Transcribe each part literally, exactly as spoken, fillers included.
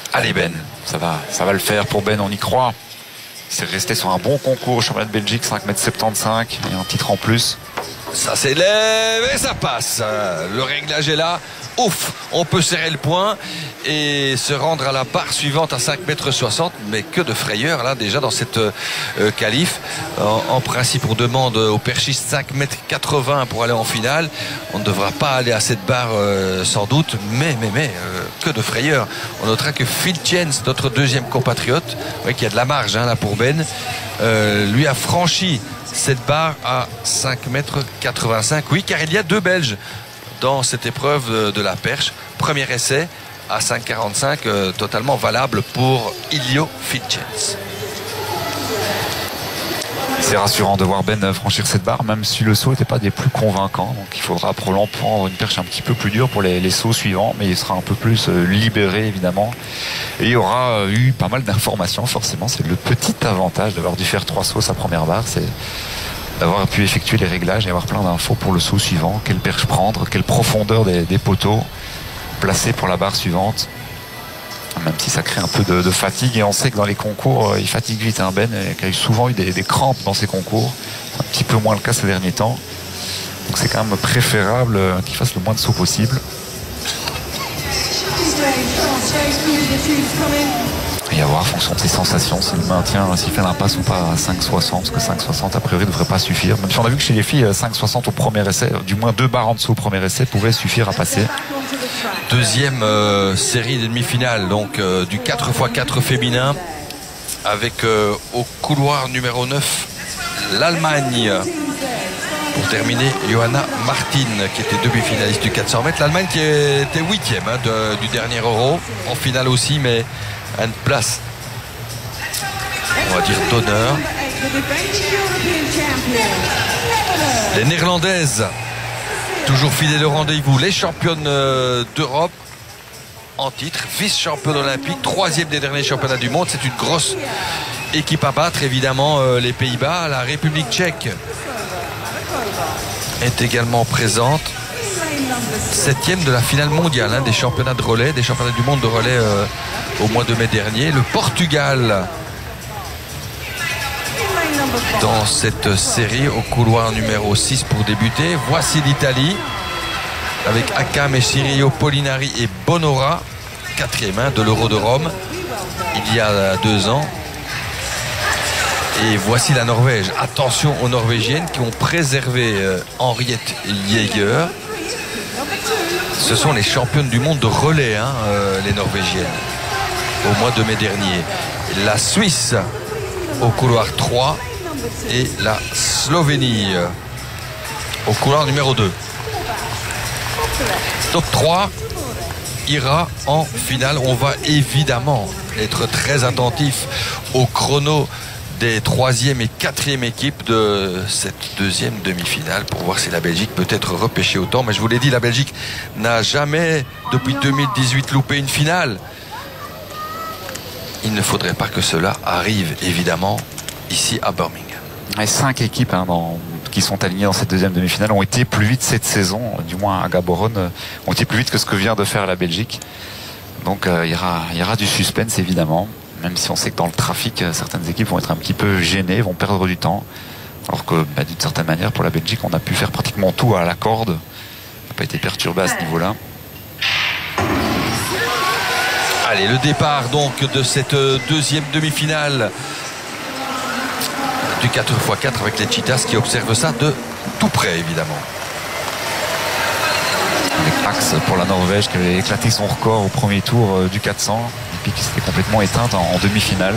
Allez Ben, ça va, ça va le faire pour Ben, on y croit. C'est resté sur un bon concours au championnat de Belgique, cinq mètres soixante-quinze et un titre en plus. Ça s'élève et ça passe. Le réglage est là. Ouf, on peut serrer le poing et se rendre à la barre suivante à cinq mètres soixante, mais que de frayeur là déjà dans cette euh, qualif. En, en principe on demande aux perchistes cinq mètres quatre-vingts pour aller en finale. On ne devra pas aller à cette barre euh, sans doute, mais mais mais euh, que de frayeur. On notera que Phil Jens, notre deuxième compatriote, ouais, qui a de la marge hein, là pour Ben, euh, lui a franchi cette barre à cinq mètres quatre-vingt-cinq. Oui, car il y a deux Belges dans cette épreuve de la perche. Premier essai à cinq quarante-cinq, euh, totalement valable pour Ilio Fitchens. C'est rassurant de voir Ben franchir cette barre, même si le saut n'était pas des plus convaincants. Donc il faudra probablement prendre une perche un petit peu plus dure pour les, les sauts suivants, mais il sera un peu plus euh, libéré évidemment. Et il y aura euh, eu pas mal d'informations forcément. C'est le petit avantage d'avoir dû faire trois sauts sa première barre, c'est d'avoir pu effectuer les réglages et avoir plein d'infos pour le saut suivant, quelle perche prendre, quelle profondeur des, des poteaux placer pour la barre suivante, même si ça crée un peu de, de fatigue. Et on sait que dans les concours il fatigue vite hein, Ben, qui a souvent eu des, des crampes dans ses concours. C'est un petit peu moins le cas ces derniers temps, donc c'est quand même préférable qu'il fasse le moins de sauts possible. Et à voir en fonction de ses sensations s'il maintient, s'il fait l'impasse ou pas à cinq soixante, parce que cinq soixante a priori ne devrait pas suffire, même si on a vu que chez les filles cinq soixante au premier essai, du moins deux barres en dessous au premier essai pouvaient suffire à passer. Deuxième euh, série de demi-finale donc euh, du quatre par quatre féminin, avec euh, au couloir numéro neuf l'Allemagne. Pour terminer, Johanna Martin, qui était demi-finaliste du quatre cents mètres. L'Allemagne qui était huitième hein, de, du dernier Euro, en finale aussi, mais à une place, on va dire, d'honneur. Les Néerlandaises, toujours fidèles au rendez-vous, les championnes d'Europe en titre, vice-championne olympique, troisième des derniers championnats du monde. C'est une grosse équipe à battre, évidemment, les Pays-Bas. La République tchèque est également présente, septième de la finale mondiale hein, des championnats de relais, des championnats du monde de relais euh, au mois de mai dernier. Le Portugal dans cette série au couloir numéro six pour débuter. Voici l'Italie avec Akam et Cirio Polinari et Bonora, quatrième hein, de l'Euro de Rome il y a deux ans. Et voici la Norvège. Attention aux Norvégiennes qui ont préservé euh, Henriette Jaeger. Ce sont les championnes du monde de relais, hein, euh, les Norvégiennes, au mois de mai dernier. La Suisse au couloir trois et la Slovénie euh, au couloir numéro deux. Top trois ira en finale. On va évidemment être très attentif au chrono des troisième et quatrième équipes de cette deuxième demi-finale pour voir si la Belgique peut être repêchée au temps. Mais je vous l'ai dit, la Belgique n'a jamais, depuis deux mille dix-huit, loupé une finale. Il ne faudrait pas que cela arrive, évidemment, ici à Birmingham. Et cinq équipes hein, dans, qui sont alignées dans cette deuxième demi-finale ont été plus vite cette saison, du moins à Gaborone, ont été plus vite que ce que vient de faire la Belgique. Donc euh, il y aura, il y aura du suspense, évidemment. Même si on sait que dans le trafic, certaines équipes vont être un petit peu gênées, vont perdre du temps. Alors que bah, d'une certaine manière, pour la Belgique, on a pu faire pratiquement tout à la corde. On n'a pas été perturbé à ce niveau-là. Allez, le départ donc de cette deuxième demi-finale du quatre par quatre avec les Cheetahs qui observent ça de tout près, évidemment. Avec Axe pour la Norvège qui avait éclaté son record au premier tour du quatre cents. Puis qui s'était complètement éteinte en, en demi-finale.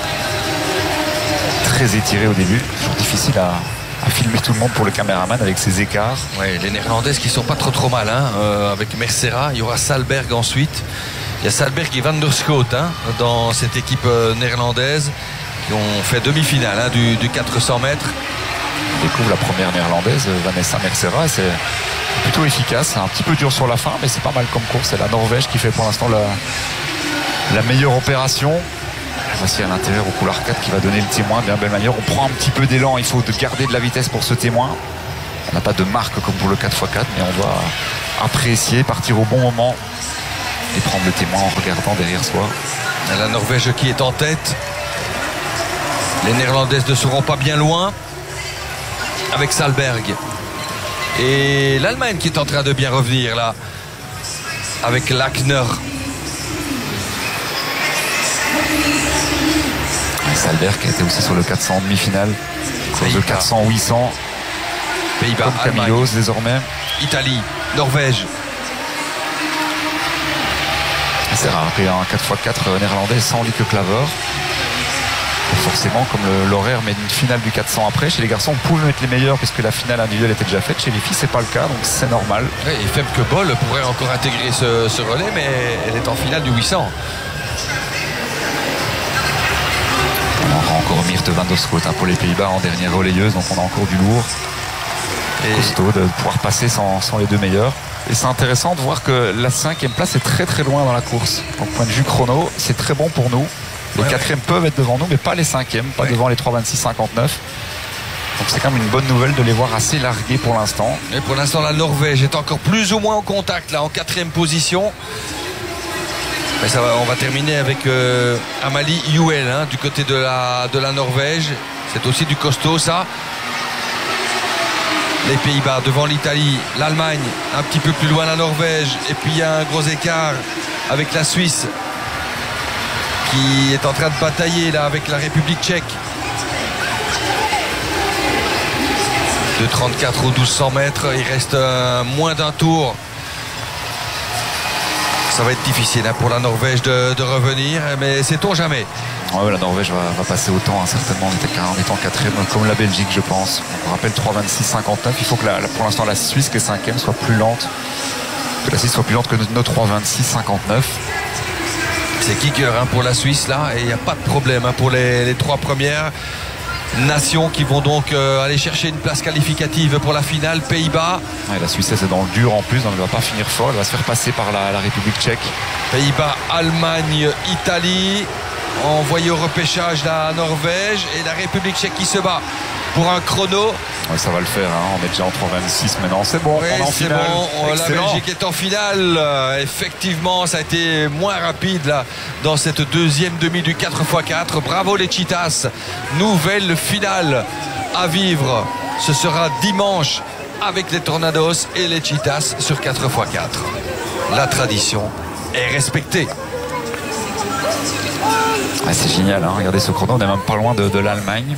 Très étiré au début, toujours difficile à, à filmer tout le monde pour le caméraman avec ses écarts. Ouais, les Néerlandaises qui sont pas trop trop mal hein, euh, avec Mercera, il y aura Salberg ensuite. Il y a Salberg et Van der Schoot hein, dans cette équipe euh, néerlandaise qui ont fait demi-finale hein, du, du quatre cents mètres. On découvre la première néerlandaise, Vanessa Mercera, et c'est plutôt efficace. C'est un petit peu dur sur la fin, mais c'est pas mal comme course. C'est la Norvège qui fait pour l'instant la La meilleure opération. Voici à l'intérieur au couloir quatre qui va donner le témoin de bien belle manière. On prend un petit peu d'élan, il faut garder de la vitesse pour ce témoin. On n'a pas de marque comme pour le quatre par quatre, mais on doit apprécier, partir au bon moment et prendre le témoin en regardant derrière soi. La Norvège qui est en tête. Les Néerlandaises ne seront pas bien loin avec Salberg. Et l'Allemagne qui est en train de bien revenir là avec Lackner. Salberg qui était aussi sur le quatre cents en demi-finale. Sur le quatre cents huit cents. Pays-Bas, comme Camillos désormais. Italie, Norvège. C'est rare qu'il y ait un quatre par quatre néerlandais sans Lieke Klaver. Forcément, comme l'horaire met une finale du quatre cents après, chez les garçons on pouvait mettre les meilleurs puisque la finale individuelle était déjà faite. Chez les filles c'est pas le cas, donc c'est normal. Oui, et Femke Bol pourrait encore intégrer ce, ce relais, mais elle est en finale du huit cents. On aura encore Myrthe van der Schoot hein, pour les Pays-Bas en dernière relayeuse, donc on a encore du lourd. Et costaud de pouvoir passer sans, sans les deux meilleurs. Et c'est intéressant de voir que la cinquième place est très très loin dans la course. Donc point de vue chrono, c'est très bon pour nous. Les ouais, quatrièmes ouais. peuvent être devant nous, mais pas les cinquièmes, pas ouais. devant les trois vingt-six cinquante-neuf. Donc c'est quand même une bonne nouvelle de les voir assez largués pour l'instant. Et pour l'instant, la Norvège est encore plus ou moins en contact, là, en quatrième position. Mais ça va, on va terminer avec euh, Amalie Juel, hein, du côté de la, de la Norvège. C'est aussi du costaud, ça. Les Pays-Bas devant l'Italie, l'Allemagne, un petit peu plus loin la Norvège. Et puis il y a un gros écart avec la Suisse, qui est en train de batailler là avec la République tchèque. De trente-quatre aux douze cents mètres, il reste euh, moins d'un tour. Ça va être difficile hein, pour la Norvège de, de revenir, mais sait-on jamais. Ouais, la Norvège va, va passer autant hein, certainement en étant quatrième comme la Belgique je pense. On rappelle trois vingt-six cinquante-neuf, il faut que la, pour l'instant la Suisse qui est cinquième soit plus lente, que la Suisse soit plus lente que nos trois vingt-six cinquante-neuf. C'est kicker hein, pour la Suisse là, et il n'y a pas de problème hein, pour les, les trois premières nations qui vont donc euh, aller chercher une place qualificative pour la finale. Pays-Bas. Ouais, la Suisse c'est dans le dur en plus, donc elle ne va pas finir fort, elle va se faire passer par la, la République tchèque. Pays-Bas, Allemagne, Italie. Envoyé au repêchage la Norvège et la République tchèque qui se bat pour un chrono. Ouais, ça va le faire, hein. On est déjà en trois vingt-six maintenant, c'est bon, oui, on est en c'est finale. Bon. La Belgique est en finale. Euh, effectivement, ça a été moins rapide là, dans cette deuxième demi du quatre par quatre. Bravo les Cheetahs. Nouvelle finale à vivre. Ce sera dimanche avec les Tornados et les Cheetahs sur quatre par quatre. La tradition est respectée. Ah, c'est génial, hein. Regardez ce chrono, on n'est même pas loin de, de l'Allemagne.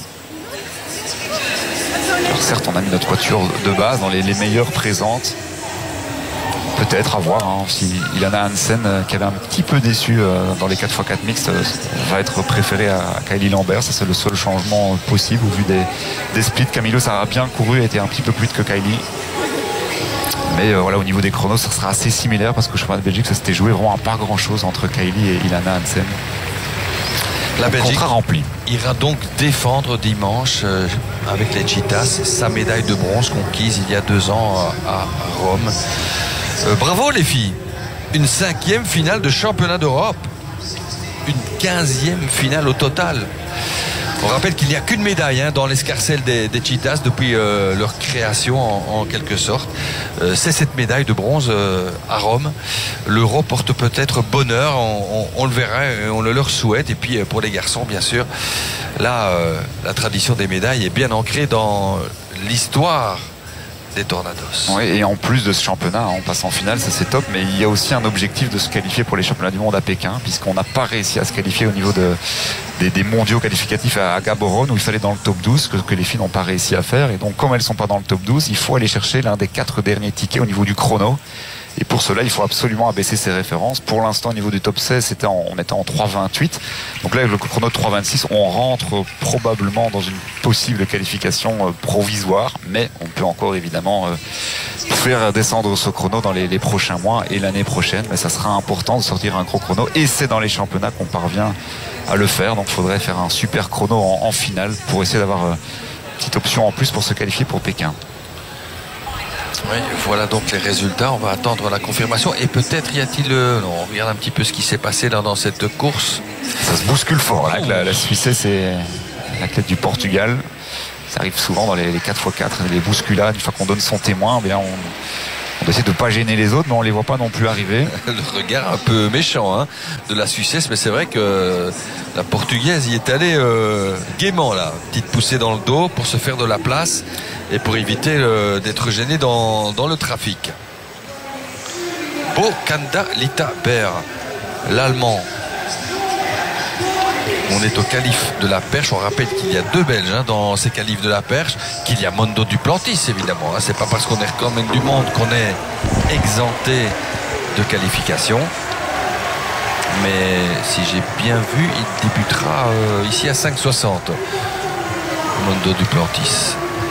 Alors certes, on a mis notre voiture de base dans les, les meilleures présentes. Peut-être à voir hein, si Ilana Hansen, euh, qui avait un petit peu déçu euh, dans les quatre par quatre mixtes, euh, va être préférée à, à Kylie Lambert. Ça, c'est le seul changement euh, possible au vu des, des splits. Camilo, ça a bien couru, a été un petit peu plus vite que Kylie. Mais euh, voilà, au niveau des chronos, ça sera assez similaire parce que le championnat de Belgique, ça s'était joué vraiment à pas grand-chose entre Kylie et Ilana Hansen. La Belgique rempli. Ira donc défendre dimanche euh, avec les Cheetahs sa médaille de bronze conquise il y a deux ans à, à Rome. Euh, bravo les filles. Une cinquième finale de championnat d'Europe. Une quinzième finale au total. On rappelle qu'il n'y a qu'une médaille hein, dans l'escarcelle des, des Cheetahs depuis euh, leur création en, en quelque sorte. Euh, c'est cette médaille de bronze euh, à Rome. L'Euro porte peut-être bonheur, on, on, on le verra, on le leur souhaite. Et puis pour les garçons, bien sûr, là, euh, la tradition des médailles est bien ancrée dans l'histoire des Tornados. Oui, et en plus de ce championnat, on passe en finale, ça c'est top, mais il y a aussi un objectif de se qualifier pour les championnats du monde à Pékin, puisqu'on n'a pas réussi à se qualifier au niveau de, des, des mondiaux qualificatifs à, à Gaborone, où il fallait dans le top douze, que, que les filles n'ont pas réussi à faire. Et donc, comme elles ne sont pas dans le top douze, il faut aller chercher l'un des quatre derniers tickets au niveau du chrono. Et pour cela, il faut absolument abaisser ses références. Pour l'instant, au niveau du top seize, c'était en, on était en trois vingt-huit. Donc là, avec le chrono de trois vingt-six, on rentre probablement dans une possible qualification provisoire. Mais on peut encore évidemment faire descendre ce chrono dans les, les prochains mois et l'année prochaine. Mais ça sera important de sortir un gros chrono. Et c'est dans les championnats qu'on parvient à le faire. Donc il faudrait faire un super chrono en, en finale pour essayer d'avoir une petite option en plus pour se qualifier pour Pékin. Oui, voilà donc les résultats. On va attendre la confirmation. Et peut-être y a-t-il... Euh, non, on regarde un petit peu ce qui s'est passé là, dans cette course. Ça se bouscule fort. Là, la, la Suisse, c'est la tête du Portugal. Ça arrive souvent dans les, les quatre par quatre, les bousculades. Une fois qu'on donne son témoin, bien on, On essaie de ne pas gêner les autres, mais on ne les voit pas non plus arriver. Le regard un peu méchant hein, de la Suissesse, mais c'est vrai que la Portugaise y est allée euh, gaiement là. Petite poussée dans le dos pour se faire de la place et pour éviter euh, d'être gêné dans, dans le trafic. Bokanda Lita Ber, l'Allemand. On est au qualif de la perche. On rappelle qu'il y a deux Belges hein, dans ces qualifs de la perche, qu'il y a Mondo Duplantis évidemment. Hein. C'est pas parce qu'on est recordman du monde qu'on est exempté de qualification. Mais si j'ai bien vu, il débutera euh, ici à cinq soixante. Mondo Duplantis.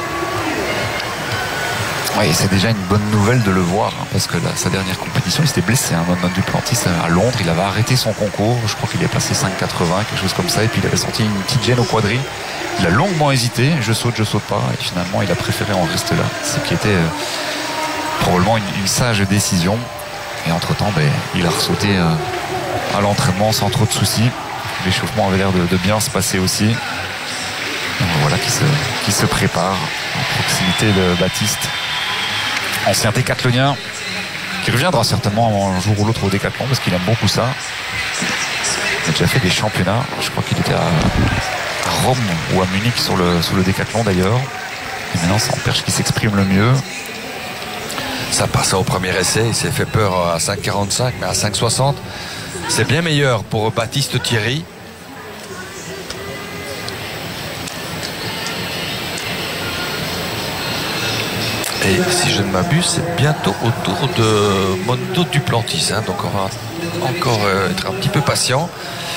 Oui, c'est déjà une bonne nouvelle de le voir, hein, parce que là, sa dernière compétition, il s'était blessé. Hein, Mondo Duplantis à Londres, il avait arrêté son concours. Je crois qu'il est passé cinq quatre-vingts, quelque chose comme ça. Et puis il avait senti une petite gêne au quadri. Il a longuement hésité. Je saute, je saute pas. Et finalement, il a préféré en rester là. Ce qui était euh, probablement une, une sage décision. Et entre-temps, ben, il a ressauté euh, à l'entraînement sans trop de soucis. L'échauffement avait l'air de, de bien se passer aussi. Donc voilà qui se, qui se prépare en proximité de Baptiste. Ancien décathlonien qui reviendra certainement un jour ou l'autre au décathlon parce qu'il aime beaucoup ça. Il a déjà fait des championnats. Je crois qu'il était à, à Rome ou à Munich sur le, sur le décathlon d'ailleurs. Et maintenant c'est en perche qui s'exprime le mieux. Ça passe au premier essai. Il s'est fait peur à cinq quarante-cinq, mais à cinq soixante, c'est bien meilleur pour Baptiste Thierry. Et si je ne m'abuse, c'est bientôt au tour de Mondo Duplantis. Hein, donc on va encore euh, être un petit peu patient.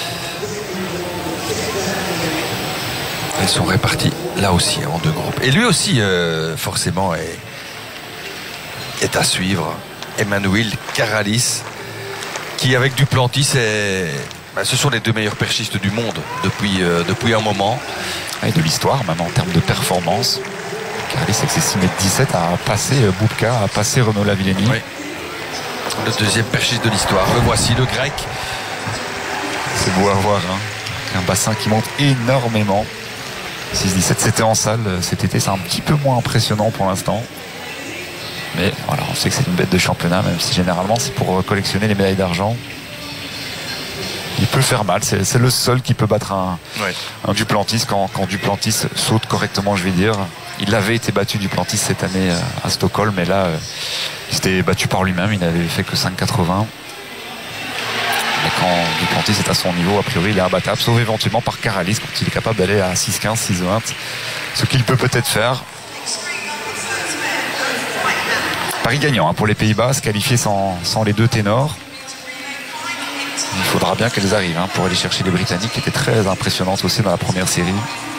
Ils sont répartis là aussi en deux groupes. Et lui aussi, euh, forcément, est, est à suivre. Emmanuel Caralis, qui avec Duplantis, est, ben, ce sont les deux meilleurs perchistes du monde depuis, euh, depuis un moment. Et de l'histoire, même en termes de performance. Caralis avec ses six mètres dix-sept a passé Boubka, a passé Renaud Lavillenie. Oui. Le deuxième perchiste de l'histoire. Le voici, le grec. C'est beau à voir. Hein. Un bassin qui monte énormément. six dix-sept, c'était en salle cet été. C'est un petit peu moins impressionnant pour l'instant. Mais voilà, on sait que c'est une bête de championnat, même si généralement c'est pour collectionner les médailles d'argent. Il peut faire mal, c'est, c'est le seul qui peut battre un, ouais. un Duplantis quand, quand Duplantis saute correctement, je vais dire. Il avait été battu Duplantis cette année à Stockholm, mais là, il s'était battu par lui-même, il n'avait fait que cinq quatre-vingts. Mais quand Duplantis est à son niveau, a priori, il est imbattable, sauf éventuellement par Caralis, quand il est capable d'aller à six quinze, six vingt, ce qu'il peut peut-être faire. Paris gagnant hein, pour les Pays-Bas, se qualifier sans, sans les deux ténors. Il faudra bien qu'elles arrivent hein, pour aller chercher les Britanniques qui étaient très impressionnantes aussi dans la première série.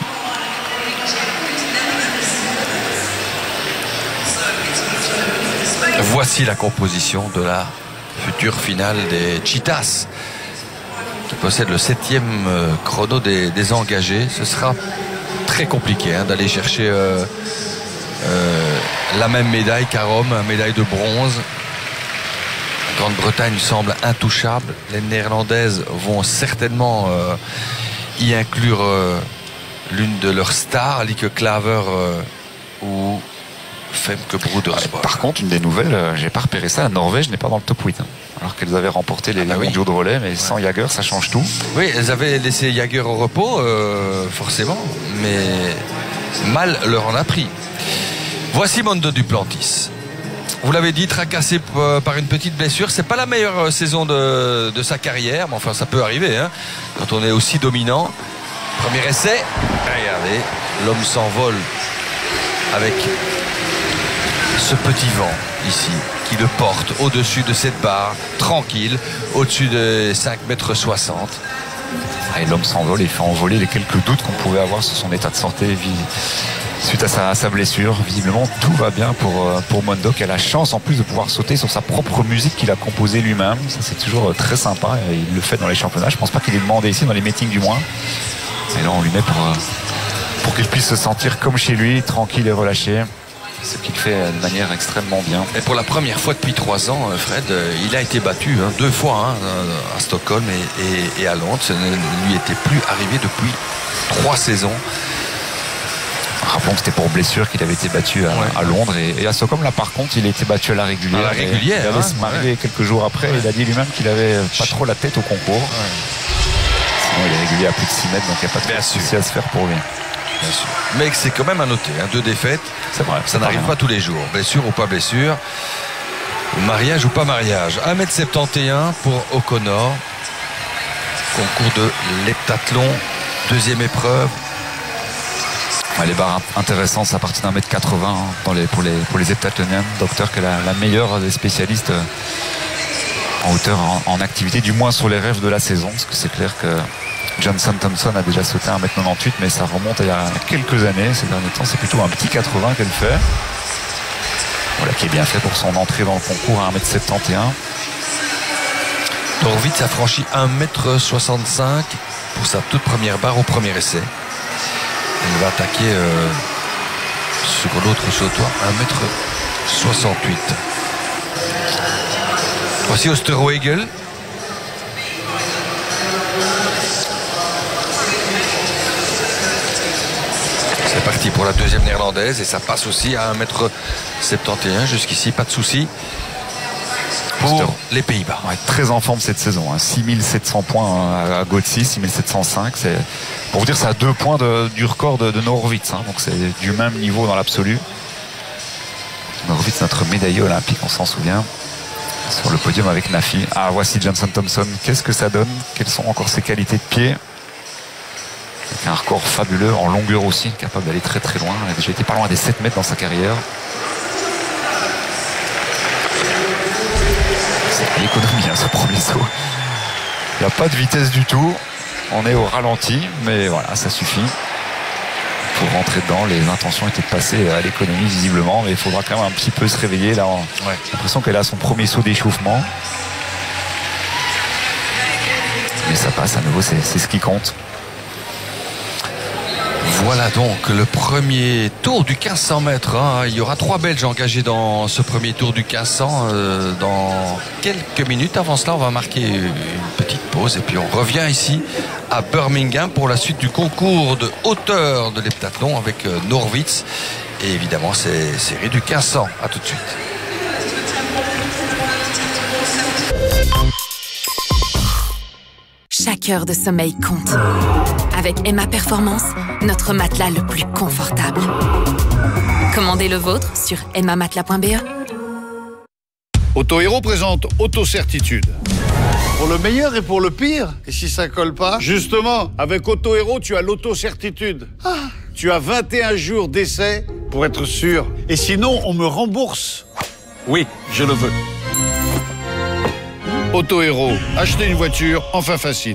Voici la composition de la future finale des Cheetahs qui possède le septième chrono des, des engagés. Ce sera très compliqué hein, d'aller chercher euh, euh, la même médaille qu'à Rome, une médaille de bronze. La Grande-Bretagne semble intouchable. Les Néerlandaises vont certainement euh, y inclure euh, l'une de leurs stars, Lieke Klaver euh, ou Femke Broedersborg. Par contre, une des nouvelles, euh, j'ai pas repéré ça, la Norvège n'est pas dans le top huit. Hein, alors qu'elles avaient remporté les, ah bah les mondiaux oui. de relais, mais ouais. sans Jagger, ça change tout. Oui, elles avaient laissé Jagger au repos, euh, forcément, mais mal leur en a pris. Voici Mondo Duplantis. Vous l'avez dit, tracassé par une petite blessure. C'est pas la meilleure saison de, de sa carrière, mais enfin ça peut arriver hein, quand on est aussi dominant. Premier essai. Regardez, l'homme s'envole avec ce petit vent ici qui le porte au-dessus de cette barre, tranquille, au-dessus de cinq mètres soixante. Et l'homme s'envole et fait envoler les quelques doutes qu'on pouvait avoir sur son état de santé suite à sa, à sa blessure. Visiblement tout va bien pour, pour Mondo, qui a la chance en plus de pouvoir sauter sur sa propre musique qu'il a composée lui-même. Ça c'est toujours très sympa, il le fait dans les championnats. Je pense pas qu'il ait demandé ici, dans les meetings du moins. Et là on lui met pour, pour qu'il puisse se sentir comme chez lui, tranquille et relâché. Ce qu'il fait de manière extrêmement bien. Et pour la première fois depuis trois ans, Fred, il a été battu hein, deux fois hein, à Stockholm et, et, et à Londres. Ça ne lui était plus arrivé depuis trois saisons. Ah, Rappelons que c'était pour blessure qu'il avait été battu à, ouais. à Londres. Et, et à Stockholm, là, par contre, il a été battu à la régulière. À la régulière. Il allait hein, se marier ouais. quelques jours après. Ouais. Il a dit lui-même qu'il avait pas trop la tête au concours. Ouais. Sinon, il est régulier à plus de six mètres, donc il n'y a pas de souci à se faire pour lui. Bien sûr. Mais c'est quand même à noter. Hein, deux défaites. C'est vrai. Ça n'arrive pas tous les jours. Blessure ou pas blessure. Mariage ou pas mariage. un mètre soixante et onze pour O'Connor. Concours de l'heptathlon. Deuxième épreuve. Ouais, les barres intéressantes à partir d'un mètre quatre-vingts hein, dans les, pour, les, pour les heptathloniens. Docteur qui est la, la meilleure des spécialistes en hauteur en, en activité, du moins sur les rêves de la saison. Parce que c'est clair que Johnson Thompson a déjà sauté un mètre quatre-vingt-dix-huit, mais ça remonte à il y a quelques années. Ces derniers temps, c'est plutôt un petit quatre-vingts qu'elle fait. Voilà, qui est bien fait pour son entrée dans le concours à un mètre soixante et onze. Norwitz a franchi un mètre soixante-cinq pour sa toute première barre au premier essai. Il va attaquer euh, sur l'autre sautoir un mètre soixante-huit. Voici Osterwegel. C'est parti pour la deuxième néerlandaise et ça passe aussi à un mètre soixante et onze. Jusqu'ici, pas de souci pour les Pays-Bas. Ouais, très en forme cette saison. Hein. six mille sept cents points à Gotzi, six mille sept cent cinq. C'est, pour vous dire, c'est à deux points de, du record de, de Norwitz. Hein. Donc c'est du même niveau dans l'absolu. Norwitz, notre médaillé olympique, on s'en souvient. Sur le podium avec Nafi. Ah, voici Johnson Thompson. Qu'est-ce que ça donne? Quelles sont encore ses qualités de pied? Avec un record fabuleux en longueur aussi, capable d'aller très très loin. Il a déjà été pas loin des sept mètres dans sa carrière. C'est l'économie, hein, ce premier saut. Il n'y a pas de vitesse du tout. On est au ralenti, mais voilà, ça suffit. Pour rentrer dedans, les intentions étaient de passer à l'économie visiblement, mais il faudra quand même un petit peu se réveiller là. J'ai ouais. l'impression qu'elle a son premier saut d'échauffement. Mais ça passe à nouveau, c'est, c'est ce qui compte. Voilà donc le premier tour du quinze cents mètres. Hein. Il y aura trois Belges engagés dans ce premier tour du quinze cents euh, dans quelques minutes. Avant cela, on va marquer une petite pause et puis on revient ici à Birmingham pour la suite du concours de hauteur de l'heptathlon avec euh, Norwitz. Et évidemment, c'est série du quinze cents. À tout de suite. Chaque heure de sommeil compte. Avec Emma Performance, notre matelas le plus confortable. Commandez le vôtre sur emma matelas point b e. Auto-Héros présente Auto-Certitude. Pour le meilleur et pour le pire. Et si ça colle pas? Justement, avec Auto-Héros, tu as l'auto-certitude. Ah. Tu as vingt et un jours d'essai pour être sûr. Et sinon, on me rembourse. Oui, je le veux. Auto-Héros, acheter une voiture, enfin facile.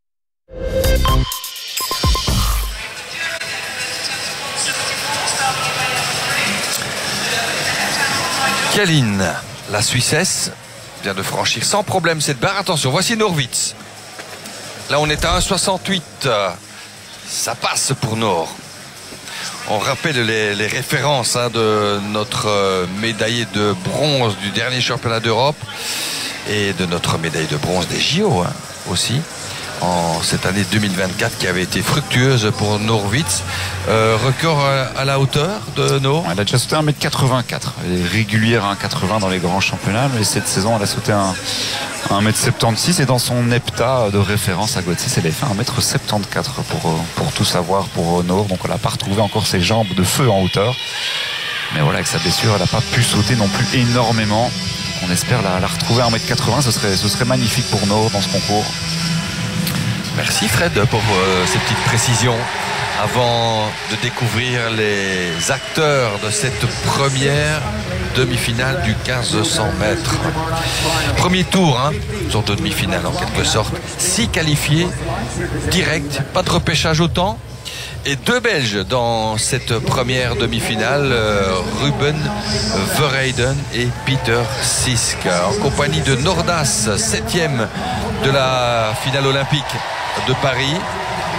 Kaline, la Suissesse, vient de franchir sans problème cette barre. Attention, voici Norwitz. Là, on est à un soixante-huit. Ça passe pour Nord. On rappelle les, les références hein, de notre médaillé de bronze du dernier championnat d'Europe et de notre médaille de bronze des J O hein, aussi. En cette année deux mille vingt-quatre qui avait été fructueuse pour Norwitz. Euh, record à, à la hauteur de Nord. Elle a déjà sauté un mètre quatre-vingt-quatre. Elle est régulière à un mètre quatre-vingts dans les grands championnats, mais cette saison elle a sauté un, un mètre soixante-seize et dans son hepta de référence à Gotzi, elle avait fait un mètre soixante-quatorze pour, pour tout savoir pour Nord. Donc elle n'a pas retrouvé encore ses jambes de feu en hauteur. Mais voilà, avec sa blessure, elle n'a pas pu sauter non plus énormément. On espère la, la retrouver à un mètre quatre-vingts. Ce serait, ce serait magnifique pour Nord dans ce concours. Merci Fred pour euh, ces petites précisions avant de découvrir les acteurs de cette première demi-finale du quinze cents mètres. Premier tour, hein, sur deux demi-finales en quelque sorte. Six qualifiés direct, pas de repêchage au temps. Et deux Belges dans cette première demi-finale, euh, Ruben Verheyden et Peter Sisk, en compagnie de Nordas, septième de la finale olympique de Paris.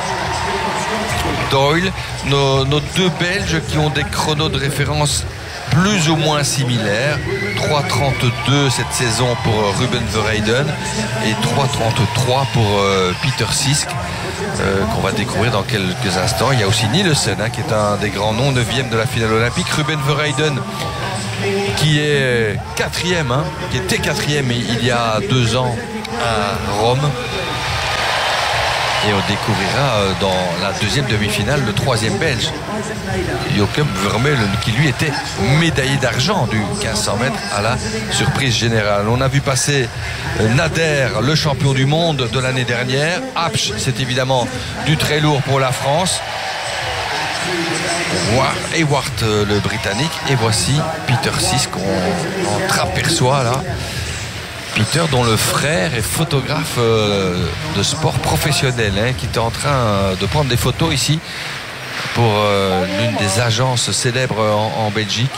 Doyle, nos, nos deux Belges qui ont des chronos de référence plus ou moins similaires. trois trente-deux cette saison pour Ruben Verheyden et trois trente-trois pour euh, Peter Sisk, euh, qu'on va découvrir dans quelques instants. Il y a aussi Nielsen, hein, qui est un des grands noms, neuvième de la finale olympique. Ruben Verheyden qui est quatrième, hein, qui était quatrième il y a deux ans à Rome. Et on découvrira dans la deuxième demi-finale le troisième belge, Joachim Vermeulen, qui lui était médaillé d'argent du quinze cents mètres à la surprise générale. On a vu passer Nader, le champion du monde de l'année dernière. Apsch, c'est évidemment du très lourd pour la France. Hayward, le Britannique. Et voici Peter Sisk qu'on entreaperçoit là. Peter, dont le frère est photographe euh, de sport professionnel, hein, qui est en train de prendre des photos ici pour euh, l'une des agences célèbres en, en Belgique.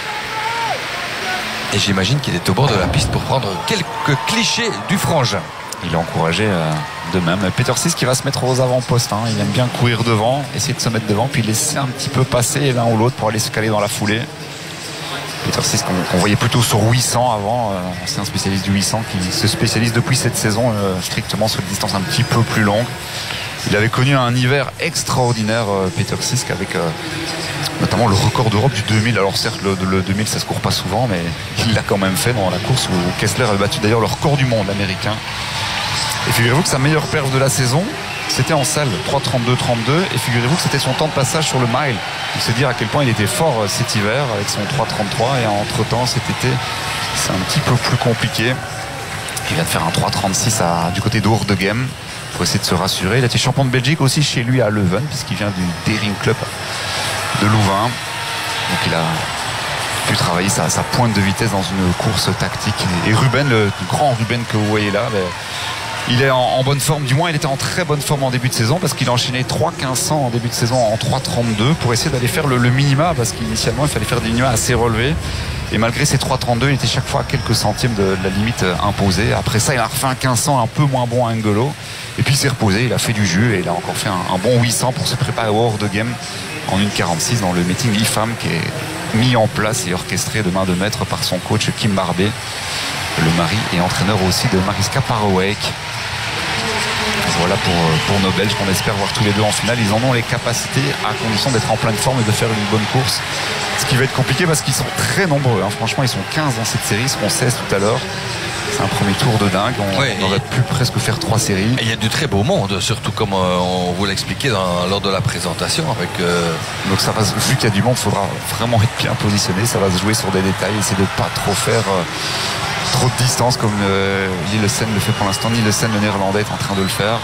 Et j'imagine qu'il est au bord de la piste pour prendre quelques clichés du frangin. Il est encouragé euh, de même. Peter Sisk qui va se mettre aux avant-postes, hein. Il aime bien courir devant, essayer de se mettre devant, puis laisser un petit peu passer l'un ou l'autre pour aller se caler dans la foulée. Peter Sisk qu'on qu'on voyait plutôt sur huit cents avant, euh, ancien spécialiste du huit cents qui se spécialise depuis cette saison euh, strictement sur des distances un petit peu plus longues. Il avait connu un hiver extraordinaire, euh, Peter Sisk, avec euh, notamment le record d'Europe du deux mille. Alors certes, le, le deux mille ça se court pas souvent, mais il l'a quand même fait dans la course où Kessler avait battu d'ailleurs le record du monde américain. Et figurez-vous que sa meilleure perf de la saison, c'était en salle, trois trente-deux trente-deux, et figurez-vous que c'était son temps de passage sur le mile. Il faut se dire à quel point il était fort cet hiver avec son trois trente-trois, et entre-temps cet été c'est un petit peu plus compliqué. Il vient de faire un trois trente-six à, du côté d'Oordegem pour essayer de se rassurer. Il a été champion de Belgique aussi chez lui à Leuven, puisqu'il vient du Daring Club de Louvain. Donc il a pu travailler sa, sa pointe de vitesse dans une course tactique. Et Ruben, le grand Ruben que vous voyez là, ben, il est en, en bonne forme, du moins il était en très bonne forme en début de saison, parce qu'il a enchaîné trois quinze cents en début de saison en trois trente-deux pour essayer d'aller faire le, le minima, parce qu'initialement il fallait faire des minima assez relevés, et malgré ces trois trente-deux il était chaque fois à quelques centièmes de, de la limite imposée. Après ça il a refait un quinze cents un peu moins bon à Angolo, et puis il s'est reposé, il a fait du jus et il a encore fait un, un bon huit cents pour se préparer au Oordegem en une quarante-six dans le meeting I F A M qui est mis en place et orchestré de main de maître par son coach Kim Barbet, le mari et entraîneur aussi de Mariska Parowijk. Voilà pour, pour nos Belges qu'on espère voir tous les deux en finale. Ils en ont les capacités à condition d'être en pleine forme et de faire une bonne course. Ce qui va être compliqué parce qu'ils sont très nombreux, hein. Franchement ils sont quinze dans cette série, ils seront seize tout à l'heure. C'est un premier tour de dingue. On, ouais, on aurait pu presque faire trois séries. Et il y a du très beau monde, surtout comme euh, on vous l'a expliqué dans, lors de la présentation. Avec, euh... Donc ça va, vu qu'il y a du monde, il faudra vraiment être bien positionné. Ça va se jouer sur des détails, essayer de ne pas trop faire euh, trop de distance comme euh, Nielsen le fait pour l'instant. Nielsen, le néerlandais, est en train de le faire.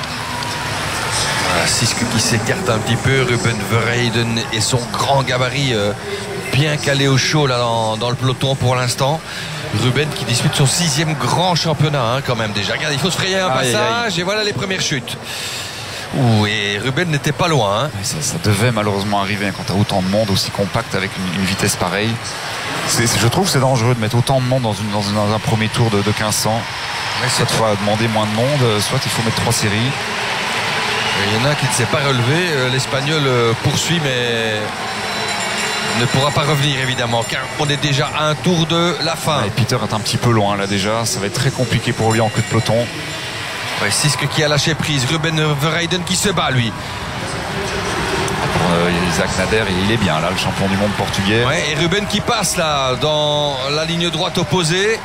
Voilà, Sisk qui s'écarte un petit peu. Ruben Verheyden et son grand gabarit euh, bien calé au chaud là, dans, dans le peloton pour l'instant. Ruben qui dispute son sixième grand championnat, hein, quand même déjà. Regarde, il faut se frayer un aïe, passage aïe. Et voilà les premières chutes. Ouh, et Ruben n'était pas loin. Hein. Ça, ça devait malheureusement arriver quand tu as autant de monde aussi compact avec une, une vitesse pareille. C'est, c'est, je trouve que c'est dangereux de mettre autant de monde dans, une, dans, une, dans un premier tour de, de quinze cents. Ouais, soit il faut demander moins de monde, soit il faut mettre trois séries. Il y en a qui ne s'est pas relevé. L'Espagnol poursuit, mais ne pourra pas revenir évidemment, car on est déjà à un tour de la fin. Ouais, Peter est un petit peu loin là déjà, ça va être très compliqué pour lui en queue de peloton. Ouais, Sisk qui a lâché prise, Ruben Verheyden qui se bat lui. Pour euh, Isaac Nader, il est bien là, le champion du monde portugais. Ouais, et Ruben qui passe là dans la ligne droite opposée.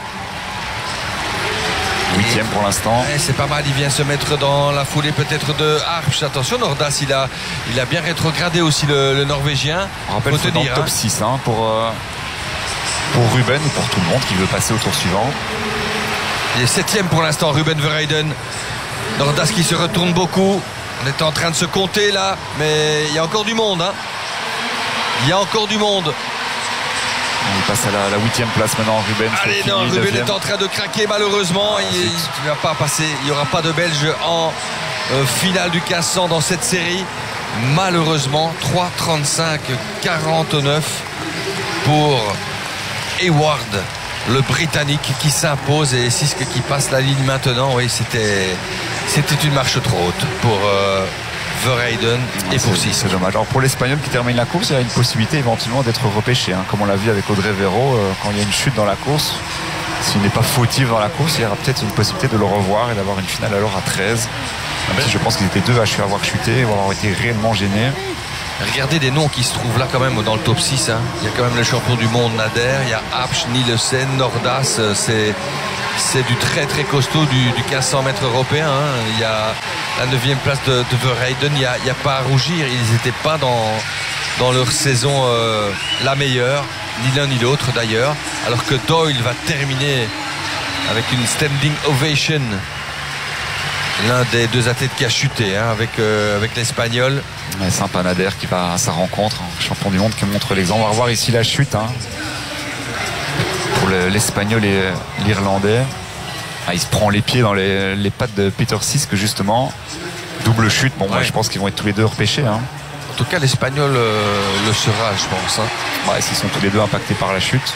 Huitième pour l'instant. Ouais, c'est pas mal, il vient se mettre dans la foulée peut-être de Arps. Attention, Nordas, il a, il a bien rétrogradé aussi le, le Norvégien. On rappelle que c'est dans le top hein. six hein, pour, euh, pour Ruben ou pour tout le monde qui veut passer au tour suivant. Il est septième pour l'instant, Ruben Verheyden. Nordas qui se retourne beaucoup. On est en train de se compter là, mais il y a encore du monde. Hein. Il y a encore du monde. Il passe à la, la huitième place maintenant, Ruben. Allez, non, Ruben neuvième. Est en train de craquer malheureusement. Ah, il ne va pas passer. Il n'y aura pas de Belge en euh, finale du quinze cents dans cette série. Malheureusement, trois trente-cinq quarante-neuf pour Hayward, le Britannique qui s'impose, et Sisk qui passe la ligne maintenant. Oui, c'était, c'était une marche trop haute pour euh, Verheiden et pour six. C'est dommage. Alors pour l'Espagnol qui termine la course, il y a une possibilité éventuellement d'être repêché, hein, comme on l'a vu avec Audrey Véro, euh, quand il y a une chute dans la course. S'il n'est pas fautif dans la course, il y aura peut-être une possibilité de le revoir et d'avoir une finale alors à treize. Même si je pense qu'ils étaient deux à avoir chuté ou avoir été réellement gênés. Regardez des noms qui se trouvent là quand même dans le top six. Hein. Il y a quand même le champion du monde Nader, il y a Apsch, Nielsen, Nordas. C'est, c'est du très très costaud du, du quinze cents mètres européen. Hein. Il y a la neuvième place de, de Verheiden. Il n'y a, a pas à rougir. Ils n'étaient pas dans, dans leur saison euh, la meilleure, ni l'un ni l'autre d'ailleurs. Alors que Doyle va terminer avec une standing ovation. L'un des deux athlètes qui a chuté hein, avec, euh, avec l'Espagnol. Ouais, sympa Nader qui va à sa rencontre, hein, champion du monde qui montre l'exemple. On va revoir ici la chute hein, pour le, l'Espagnol et l'Irlandais. Ah, il se prend les pieds dans les, les pattes de Peter Sisk justement. Double chute. Bon, ouais. Moi je pense qu'ils vont être tous les deux repêchés. Hein. En tout cas, l'Espagnol euh, le sera, je pense. Hein. Ouais, s'ils sont tous les deux impactés par la chute.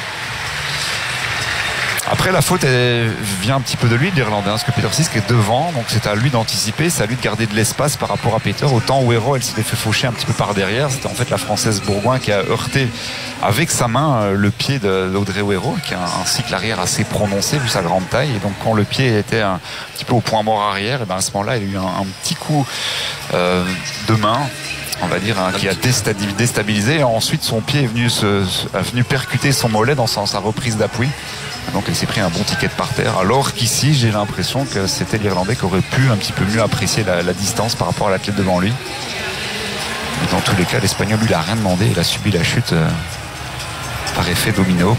Après la faute elle vient un petit peu de lui, de l'Irlandais, hein, parce que Peter Sisk est devant, donc c'est à lui d'anticiper, c'est à lui de garder de l'espace par rapport à Peter. Autant où Hero elle s'était fait faucher un petit peu par derrière, c'était en fait la Française Bourgoin qui a heurté avec sa main euh, le pied d'Audrey Hero, qui a un, un cycle arrière assez prononcé vu sa grande taille, et donc quand le pied était un, un petit peu au point mort arrière, et ben à ce moment-là il a eu un, un petit coup euh, de main, on va dire, hein, qui a déstabilisé, et ensuite son pied est venu, se, a venu percuter son mollet dans sa, sa reprise d'appui. Donc elle s'est pris un bon ticket par terre, alors qu'ici j'ai l'impression que c'était l'Irlandais qui aurait pu un petit peu mieux apprécier la, la distance par rapport à l'athlète devant lui. Mais dans tous les cas, l'Espagnol lui il a rien demandé, il a subi la chute euh, par effet domino.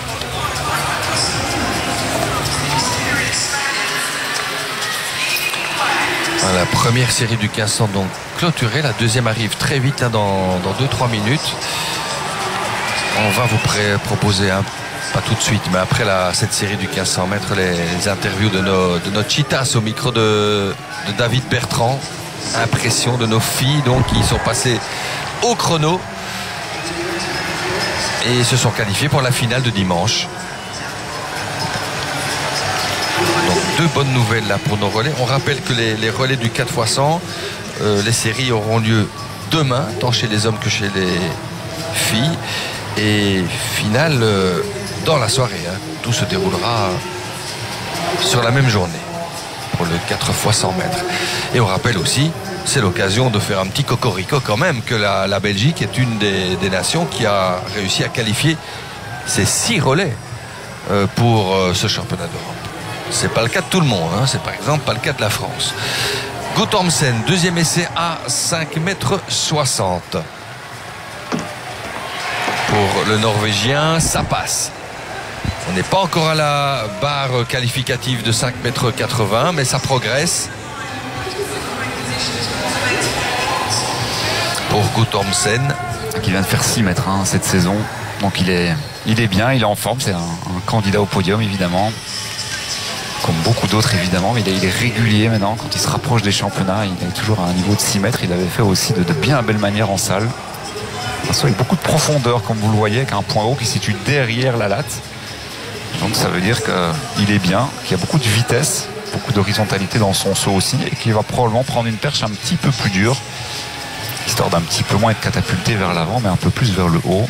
La première série du quinze cents donc clôturée, la deuxième arrive très vite là, dans deux trois minutes. On va vous pré- proposer un pas tout de suite, mais après la, cette série du quinze cents mètres, les, les interviews de nos, de nos cheetahs au micro de, de David Bertrand. Impression de nos filles, donc, qui sont passées au chrono et se sont qualifiées pour la finale de dimanche. Donc, deux bonnes nouvelles là pour nos relais. On rappelle que les, les relais du quatre fois cent, euh, les séries auront lieu demain, tant chez les hommes que chez les filles. Et finale euh, dans la soirée. Hein. Tout se déroulera sur la même journée pour le quatre fois cent mètres. Et on rappelle aussi, c'est l'occasion de faire un petit cocorico quand même, que la, la Belgique est une des, des nations qui a réussi à qualifier ses six relais euh, pour euh, ce championnat d'Europe. C'est pas le cas de tout le monde. Hein. C'est par exemple pas le cas de la France. Guttormsen, deuxième essai à cinq mètres soixante. Pour le Norvégien, ça passe. On n'est pas encore à la barre qualificative de cinq mètres quatre-vingts, mais ça progresse. Pour Guttormsen. Qui vient de faire six mètres hein, cette saison. Donc il est, il est bien, il est en forme. C'est un, un candidat au podium, évidemment. Comme beaucoup d'autres, évidemment. Mais il est, il est régulier maintenant. Quand il se rapproche des championnats, il est toujours à un niveau de six mètres. Il avait fait aussi de, de bien belle manière en salle. Avec beaucoup de profondeur, comme vous le voyez, avec un point haut qui se situe derrière la latte. Donc ça veut dire qu'il est bien, qu'il y a beaucoup de vitesse, beaucoup d'horizontalité dans son saut aussi, et qu'il va probablement prendre une perche un petit peu plus dure, histoire d'un petit peu moins être catapulté vers l'avant, mais un peu plus vers le haut.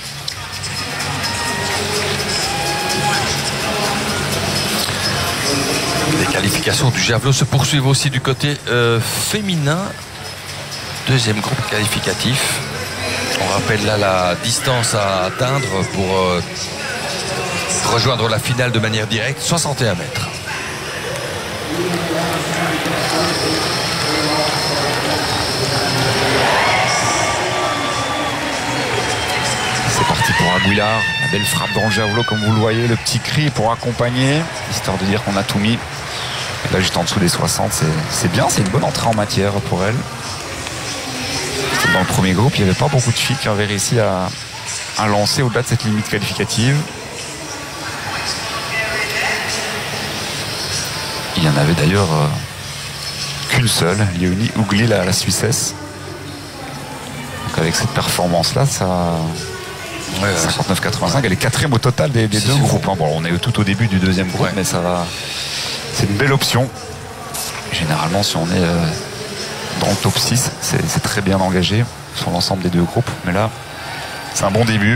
Les qualifications du javelot se poursuivent aussi du côté euh, féminin. Deuxième groupe qualificatif. On rappelle là la distance à atteindre pour euh, rejoindre la finale de manière directe, soixante et un mètres. C'est parti pour Aguilar, la belle frappe dans le javelot comme vous le voyez, le petit cri pour accompagner, histoire de dire qu'on a tout mis. Et là juste en dessous des soixante, c'est, c'est bien, c'est une bonne entrée en matière pour elle. Dans le premier groupe, il n'y avait pas beaucoup de filles qui avaient réussi à, à lancer au-delà de cette limite qualificative. Il y en avait d'ailleurs euh, qu'une seule, Léonie Ougli, la, la Suissesse. Donc avec cette performance-là, ça... Ouais, cinquante-neuf quatre-vingt-cinq, elle est quatrième au total des, des deux groupes. Bon, on est tout au début du deuxième groupe, ouais. Mais ça va. C'est une belle option. Généralement, si on est... Euh, dans le top six. C'est, c'est très bien engagé sur l'ensemble des deux groupes. Mais là, c'est un bon début.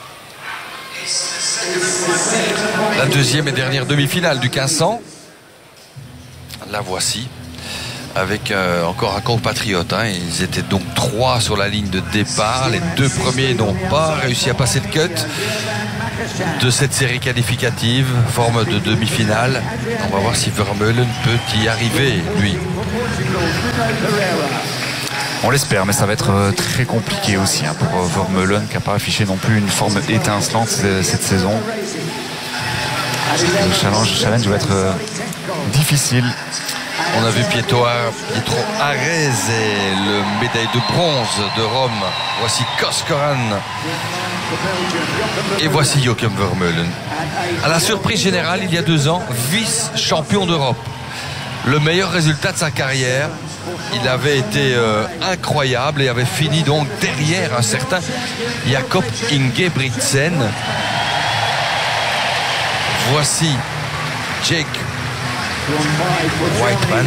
La deuxième et dernière demi-finale du quinze cents. La voici. Avec euh, encore un compatriote. Hein. Ils étaient donc trois sur la ligne de départ. Les deux premiers n'ont pas réussi à passer le cut de cette série qualificative, forme de demi-finale. On va voir si Vermeulen peut y arriver, lui. On l'espère, mais ça va être très compliqué aussi hein, pour Vermeulen, qui n'a pas affiché non plus une forme étincelante cette saison. Le challenge, le challenge va être euh, difficile. On a vu Pietro, Pietro Arese, le médaille de bronze de Rome. Voici Koskoran. Et voici Joachim Vermeulen. À la surprise générale, il y a deux ans, vice-champion d'Europe. Le meilleur résultat de sa carrière. Il avait été euh, incroyable et avait fini donc derrière un certain Jakob Ingebrigtsen. Voici Jake Whiteman.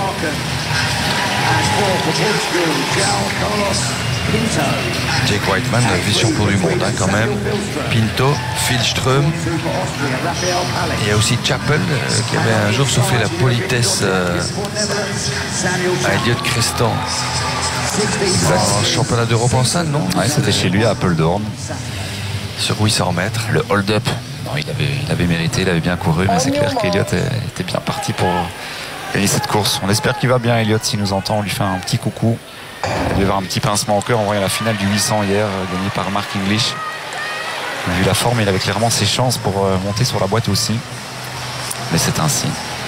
Jake Whiteman, vice-champion du monde hein, quand même. Pinto, Filström. Il y a aussi Chappell euh, qui avait un jour soufflé la politesse euh, à Elliott Creston en championnat d'Europe en salle, non? Ouais, c'était chez lui à Apeldoorn. Sur huit cents mètres. Le hold-up. Non, il avait, il avait mérité, il avait bien couru, mais c'est clair qu'Elliott était bien parti pour gagner cette course. On espère qu'il va bien, Elliott, s'il nous entend, on lui fait un petit coucou. Il devait avoir un petit pincement au cœur en voyant la finale du huit cents hier, gagnée par Mark English. Vu la forme, il avait clairement ses chances pour monter sur la boîte aussi. Mais c'est ainsi.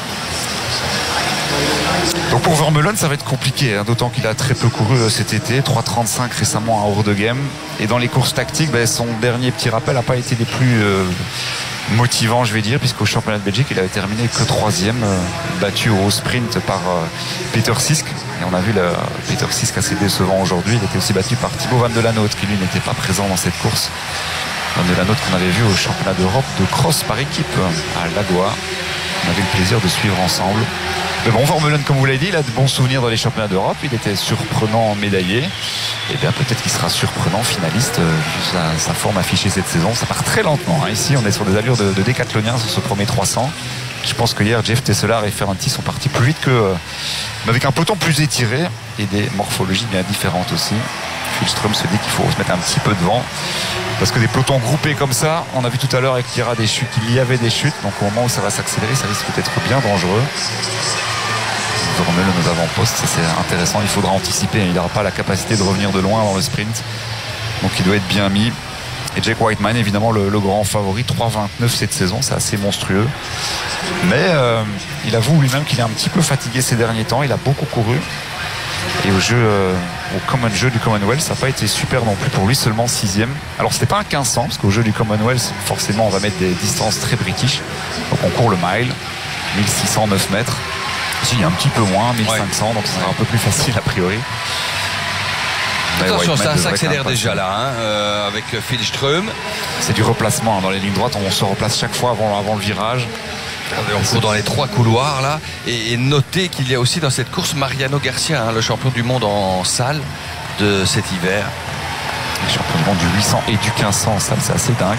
Donc pour Vermeulen, ça va être compliqué, hein, d'autant qu'il a très peu couru cet été, trois trente-cinq récemment à hors de game. Et dans les courses tactiques, ben, son dernier petit rappel n'a pas été des plus euh, motivants, je vais dire, puisqu'au championnat de Belgique, il avait terminé que troisième, euh, battu au sprint par euh, Peter Sisk. Et on a vu le, Peter Sisk assez décevant aujourd'hui. Il était aussi battu par Thibaut Van de Lannoot, qui lui n'était pas présent dans cette course. Van de Lannoot qu'on avait vu au championnat d'Europe de cross par équipe à Lagoa. On avait le plaisir de suivre ensemble. Mais bon, Vermeulen, comme vous l'avez dit, il a de bons souvenirs dans les championnats d'Europe. Il était surprenant médaillé. Et bien peut-être qu'il sera surprenant finaliste. Euh, sa, sa forme affichée cette saison, ça part très lentement. Hein. Ici, on est sur des allures de, de décathlonien sur ce premier trois cents. Je pense que hier, Jeff Tesselar et Ferranti sont partis plus vite que, euh, mais avec un peloton plus étiré et des morphologies bien différentes aussi. Filström se dit qu'il faut se mettre un petit peu devant. Parce que des pelotons groupés comme ça, on a vu tout à l'heure qu'il y aura des chutes, il y avait des chutes, donc au moment où ça va s'accélérer, ça risque d'être bien dangereux. Vermeulen aux avant-postes, ça c'est intéressant, il faudra anticiper, il n'aura pas la capacité de revenir de loin dans le sprint, donc il doit être bien mis. Et Jake Whiteman, évidemment le, le grand favori, trois vingt-neuf cette saison, c'est assez monstrueux. Mais euh, il avoue lui-même qu'il est un petit peu fatigué ces derniers temps, il a beaucoup couru. Et au jeu, euh, au common jeu du Commonwealth, ça n'a pas été super non plus pour lui, seulement sixième. Alors c'était pas un quinze cents, parce qu'au jeu du Commonwealth, forcément on va mettre des distances très british. Donc on court le mile, mille six cents neuf mètres. Ici il y a un petit peu moins, mille cinq cents, ouais. Donc ça sera un peu plus facile a priori. Attention, ça s'accélère déjà là, hein, euh, avec Filström. C'est du replacement, hein. Dans les lignes droites, on se replace chaque fois avant, avant le virage. On court dans les trois couloirs là. Et, et notez qu'il y a aussi dans cette course Mariano Garcia, hein, le champion du monde en salle de cet hiver. Le champion du monde du huit cents et du quinze cents en salle, c'est assez dingue.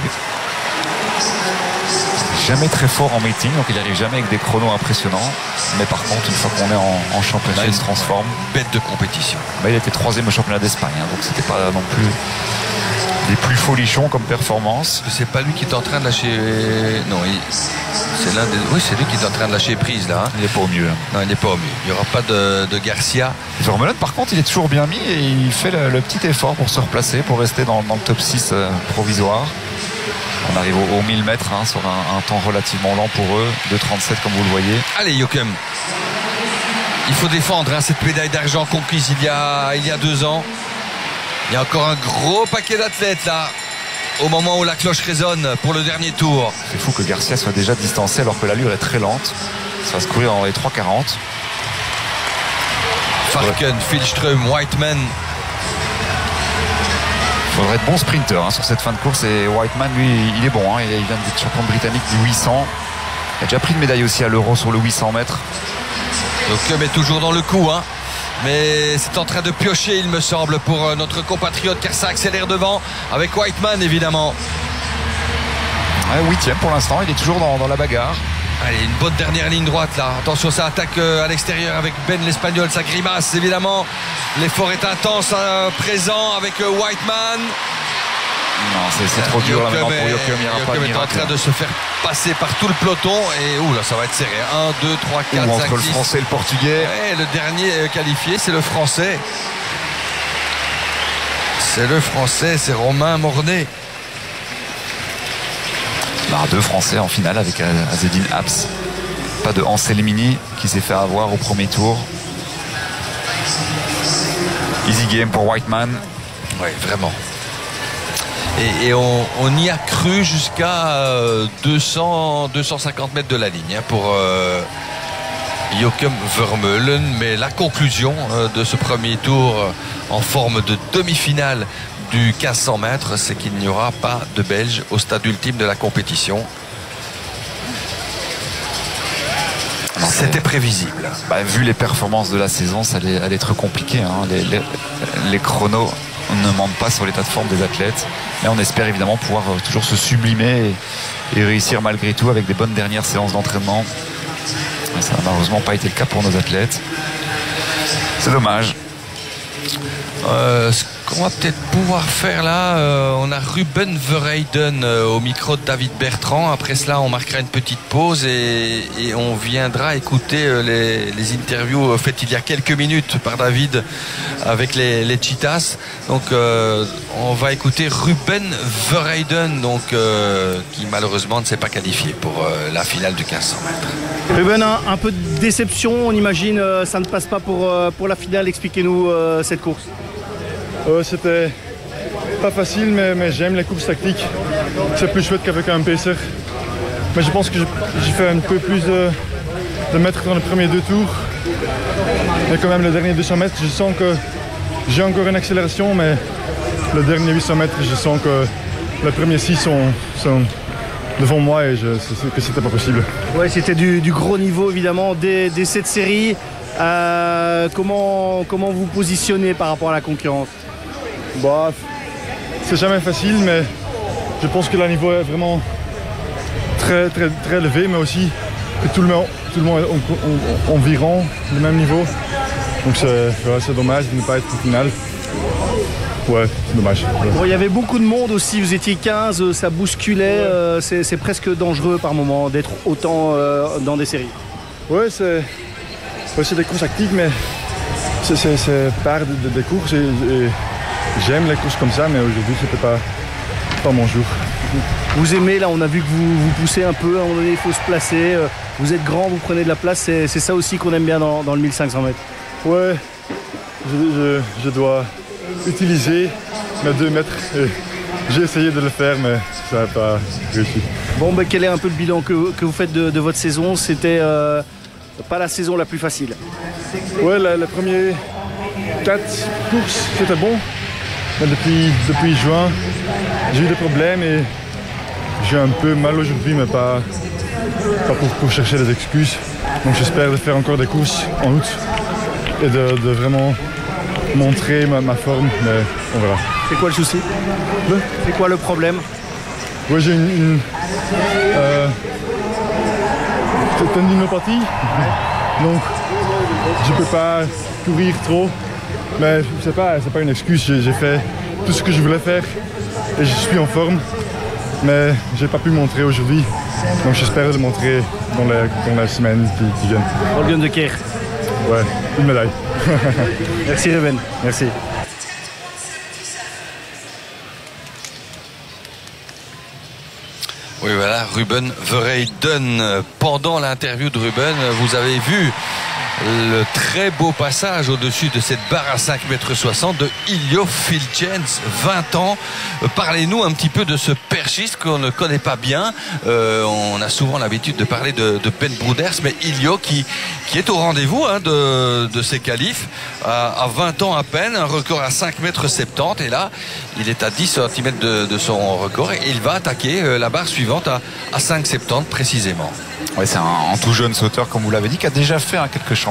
Jamais très fort en meeting, donc il n'arrive jamais avec des chronos impressionnants. Mais par contre, une fois qu'on est en, en championnat, il se transforme. Bête de compétition. Mais il était troisième au championnat d'Espagne, hein, donc c'était pas non plus des plus folichons comme performance. C'est pas lui qui est en train de lâcher. Non, il... c'est l'un des. Oui, c'est lui qui est en train de lâcher prise là. Hein. Il n'est pas au mieux. Non, il n'est pas au mieux. Il n'y aura pas de, de Garcia. Vermeulen, par contre, il est toujours bien mis et il fait le, le petit effort pour se replacer, pour rester dans, dans le top six euh, provisoire. On arrive au, au mille mètres hein, sur un, un temps relativement lent pour eux, deux trente-sept comme vous le voyez. Allez Joachim, il faut défendre hein, cette médaille d'argent conquise il y, a, il y a deux ans. Il y a encore un gros paquet d'athlètes là, au moment où la cloche résonne pour le dernier tour. C'est fou que Garcia soit déjà distancé alors que l'allure est très lente. Ça va se courir dans les trois quarante. Farken, Filström, Whiteman. Il faudrait être bon sprinter hein, sur cette fin de course et Whiteman lui il est bon hein, il vient d'être champion britannique du huit cents, il a déjà pris une médaille aussi à l'Euro sur le huit cents mètres. Donc est toujours dans le coup hein. mais c'est en train de piocher, il me semble, pour notre compatriote, car ça accélère devant avec Whiteman, évidemment. Ouais, huitième pour l'instant, il est toujours dans, dans la bagarre. Allez, une bonne dernière ligne droite là. Attention, ça attaque à l'extérieur avec Ben l'Espagnol, ça grimace évidemment. L'effort est intense à présent avec Whiteman. Non, c'est trop dur là maintenant pour Jochum. Jochum est en train de se faire passer par tout le peloton et ouh là, ça va être serré. un, deux, trois, quatre, cinq, entre six. Le français et le portugais. Ouais, le dernier qualifié, c'est le français. C'est le français, c'est Romain Mornay. Non, deux Français en finale avec Azzedine Abs. Pas de Anselmini qui s'est fait avoir au premier tour. Easy game pour Whiteman. Oui, vraiment. Et, et on, on y a cru jusqu'à euh, deux cents, deux cent cinquante mètres de la ligne hein, pour euh, Jochum Vermeulen. Mais la conclusion euh, de ce premier tour euh, en forme de demi-finale du quinze cents mètres, c'est qu'il n'y aura pas de Belge au stade ultime de la compétition. C'était prévisible. Bah, vu les performances de la saison, ça allait, allait être compliqué. Hein. Les, les, les chronos ne mentent pas sur l'état de forme des athlètes. Mais on espère évidemment pouvoir toujours se sublimer et, et réussir malgré tout avec des bonnes dernières séances d'entraînement. Ça n'a malheureusement pas été le cas pour nos athlètes. C'est dommage. Euh, ce qu'on va peut-être pouvoir faire là, euh, on a Ruben Verheyden euh, au micro de David Bertrand. Après cela, on marquera une petite pause et, et on viendra écouter euh, les, les interviews euh, faites il y a quelques minutes par David avec les, les Cheetahs. Donc, euh, on va écouter Ruben Verheyden, donc euh, qui malheureusement ne s'est pas qualifié pour euh, la finale du quinze cents mètres. Ruben, un, un peu de déception, on imagine, euh, ça ne passe pas pour, euh, pour la finale. Expliquez-nous euh, cette course. Euh, C'était pas facile, mais, mais j'aime les courses tactiques. C'est plus chouette qu'avec un pacer. Mais je pense que j'ai fait un peu plus de, de mètres dans les premiers deux tours. Mais quand même, les derniers deux cents mètres, je sens que j'ai encore une accélération, mais le dernier huit cents mètres, je sens que les premiers six sont, sont devant moi et je sais que c'était pas possible. Ouais, c'était du, du gros niveau évidemment dès, dès cette série. Euh, comment, comment vous positionnez par rapport à la concurrence? Bah, c'est jamais facile, mais je pense que le niveau est vraiment très, très, très élevé, mais aussi que tout le monde, tout le monde est environ le même niveau. Donc c'est ouais, dommage de ne pas être au final. Ouais, c'est dommage. Ouais. Bon, il y avait beaucoup de monde aussi, vous étiez quinze, ça bousculait, ouais. euh, c'est presque dangereux par moment d'être autant euh, dans des séries. Ouais, c'est ouais, des courses actives, mais c'est part de, de, des courses. Et, et j'aime les courses comme ça, mais aujourd'hui, c'était pas, pas mon jour. Vous aimez, là, on a vu que vous vous poussez un peu, à un moment donné, il faut se placer. Euh, vous êtes grand, vous prenez de la place, c'est ça aussi qu'on aime bien dans, dans le mille cinq cents mètres. Ouais, je, je, je dois utiliser mes deux mètres. J'ai essayé de le faire, mais ça n'a pas réussi. Bon, ben, quel est un peu le bilan que, que vous faites de, de votre saison? C'était euh, pas la saison la plus facile. Ouais, la, les premières quatre courses, c'était bon. Mais depuis, depuis juin, j'ai eu des problèmes et j'ai un peu mal aujourd'hui, mais pas, pas pour, pour chercher des excuses. Donc j'espère de faire encore des courses en août et de, de vraiment montrer ma, ma forme, mais on verra. C'est quoi le souci? Le C'est quoi le problème? Ouais, j'ai une, une euh, tendinopathie, donc je peux pas courir trop. Mais c'est pas, c'est pas une excuse, j'ai fait tout ce que je voulais faire et je suis en forme, mais j'ai pas pu montrer aujourd'hui, donc j'espère le montrer dans les, dans les semaines qui, qui viennent. Holgen de Keer. Ouais, une médaille. Merci Ruben, merci. Oui, voilà, Ruben Verheyden. Pendant l'interview de Ruben, vous avez vu le très beau passage au-dessus de cette barre à cinq mètres soixante de Iljo Filtjens, vingt ans. Parlez-nous un petit peu de ce perchiste qu'on ne connaît pas bien. Euh, on a souvent l'habitude de parler de, de Ben Broeders, mais Iljo qui, qui est au rendez-vous hein, de, de ses qualifs à, à vingt ans à peine, un record à cinq mètres soixante-dix, et là il est à dix centimètres de, de son record et il va attaquer la barre suivante à, à cinq mètres soixante-dix précisément. Ouais, c'est un, un tout jeune sauteur, comme vous l'avez dit, qui a déjà fait hein, quelques championnats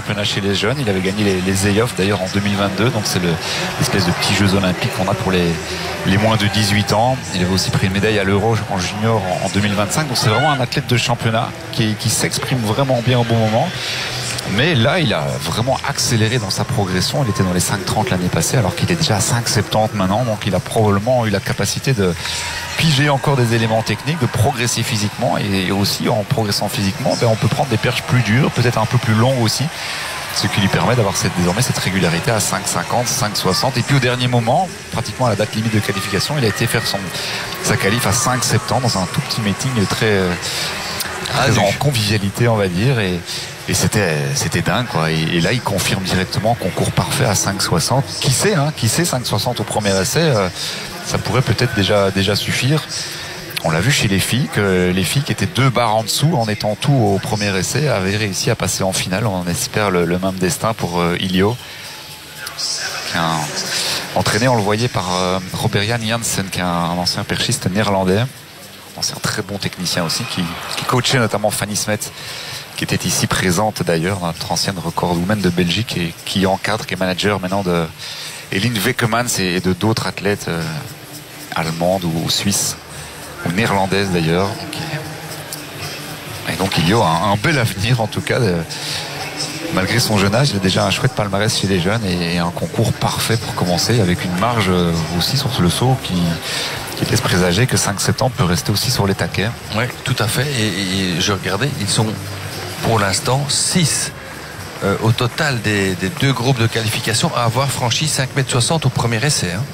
championnat chez les jeunes. Il avait gagné les, les Zayov d'ailleurs en deux mille vingt-deux. Donc c'est le, l'espèce de petits Jeux Olympiques qu'on a pour les, les moins de dix-huit ans. Il avait aussi pris une médaille à l'Euro en junior en, en deux mille vingt-cinq. Donc c'est vraiment un athlète de championnat qui, qui s'exprime vraiment bien au bon moment. Mais là, il a vraiment accéléré dans sa progression. Il était dans les cinq trente l'année passée, alors qu'il est déjà à cinq soixante-dix maintenant. Donc il a probablement eu la capacité de piger encore des éléments techniques, de progresser physiquement. Et aussi, en progressant physiquement, ben, on peut prendre des perches plus dures, peut-être un peu plus longues aussi. Ce qui lui permet d'avoir cette, désormais cette régularité à cinq cinquante, cinq soixante. Et puis au dernier moment, pratiquement à la date limite de qualification, il a été faire son, sa qualif à cinq soixante-dix dans un tout petit meeting très, très en convivialité, on va dire. Et, Et c'était, c'était dingue, quoi. Et, et là, il confirme directement concours parfait à cinq soixante. Qui sait, hein, qui sait, cinq soixante au premier essai, euh, ça pourrait peut-être déjà, déjà suffire. On l'a vu chez les filles, que les filles qui étaient deux barres en dessous, en étant tout au premier essai, avaient réussi à passer en finale. On espère le, le même destin pour euh, Ilio. Un, entraîné, on le voyait par euh, Robert-Jan Jansen, qui est un, un ancien perchiste néerlandais. Un ancien très bon technicien aussi, qui, qui coachait notamment Fanny Smet, qui était ici présente d'ailleurs, notre ancienne recordwoman de Belgique, et qui encadre, qui est manager maintenant de Eline Wekemans et de d'autres athlètes euh, allemandes ou, ou suisses, ou néerlandaises d'ailleurs. Et donc il y a un, un bel avenir en tout cas, de, malgré son jeune âge. Il a déjà un chouette palmarès chez les jeunes et, et un concours parfait pour commencer, avec une marge aussi sur le saut qui, qui laisse présager que cinq sept ans peut rester aussi sur les taquets. Oui, tout à fait. Et, et je regardais, ils sont pour l'instant six euh, au total des, des deux groupes de qualification à avoir franchi cinq mètres soixante au premier essai. Hein.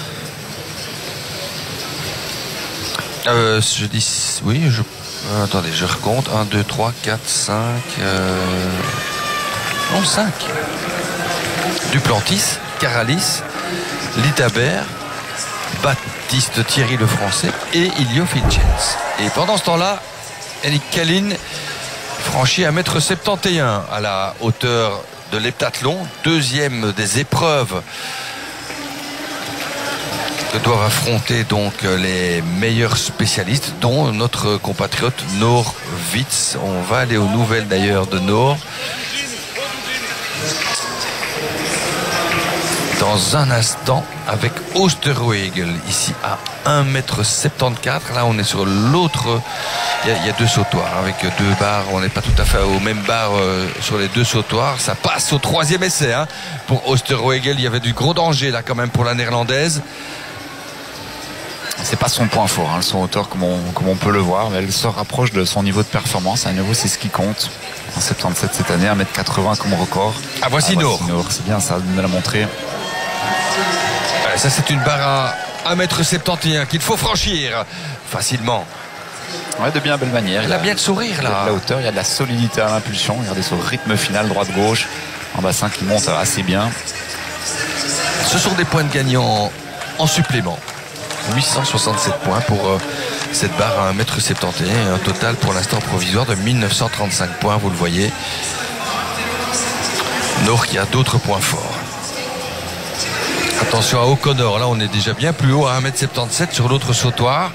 Euh, je dis oui, je, euh, attendez, je recompte. un, deux, trois, quatre, cinq. Euh, non, cinq. Duplantis, Caralis, Litabert, Baptiste Thierry le Français et Ilio Filchens. Et pendant ce temps-là, Eric Kalin franchit un mètre soixante et onze à la hauteur de l'heptathlon, deuxième des épreuves que doivent affronter donc les meilleurs spécialistes, dont notre compatriote Noor Witz. On va aller aux nouvelles d'ailleurs de Noor dans un instant avec Oosterwegel ici à un mètre soixante-quatorze. Là on est sur l'autre, il y, y a deux sautoirs avec deux barres, on n'est pas tout à fait aux mêmes barres euh, sur les deux sautoirs. Ça passe au troisième essai hein. Pour Oosterwegel, il y avait du gros danger là quand même pour la néerlandaise. C'est pas son point fort, hein, le son hauteur comme on, comme on peut le voir, mais elle se rapproche de son niveau de performance. À nouveau, c'est ce qui compte. En soixante-dix-sept cette année, un mètre quatre-vingts comme record. Ah, voici ah, Noor. C'est bien ça, de me la montrer. Ça, c'est une barre à un mètre soixante et onze qu'il faut franchir facilement. Ouais, de bien belle manière. Elle a bien le sourire là. Il y a de la hauteur, il y a de la solidité à l'impulsion. Regardez ce rythme final, droite-gauche, un bassin qui monte assez bien. Ce sont des points de gagnant en supplément. huit cent soixante-sept points pour euh, cette barre à un mètre soixante et onze. Un total pour l'instant provisoire de mille neuf cent trente-cinq points, vous le voyez. Noor qui a d'autres points forts. Attention à O'Connor, là on est déjà bien plus haut à un mètre soixante-dix-sept sur l'autre sautoir.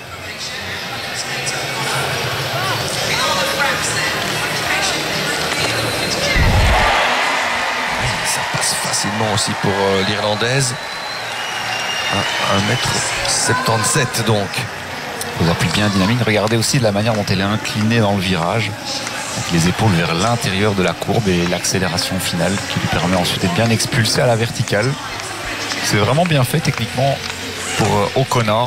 Ça passe facilement aussi pour euh, l'Irlandaise. un mètre soixante-dix-sept donc. Vous appuie bien dynamique. Regardez aussi de la manière dont elle est inclinée dans le virage. Donc les épaules vers l'intérieur de la courbe et l'accélération finale qui lui permet ensuite d'être bien expulsé à la verticale. C'est vraiment bien fait techniquement pour O'Connor.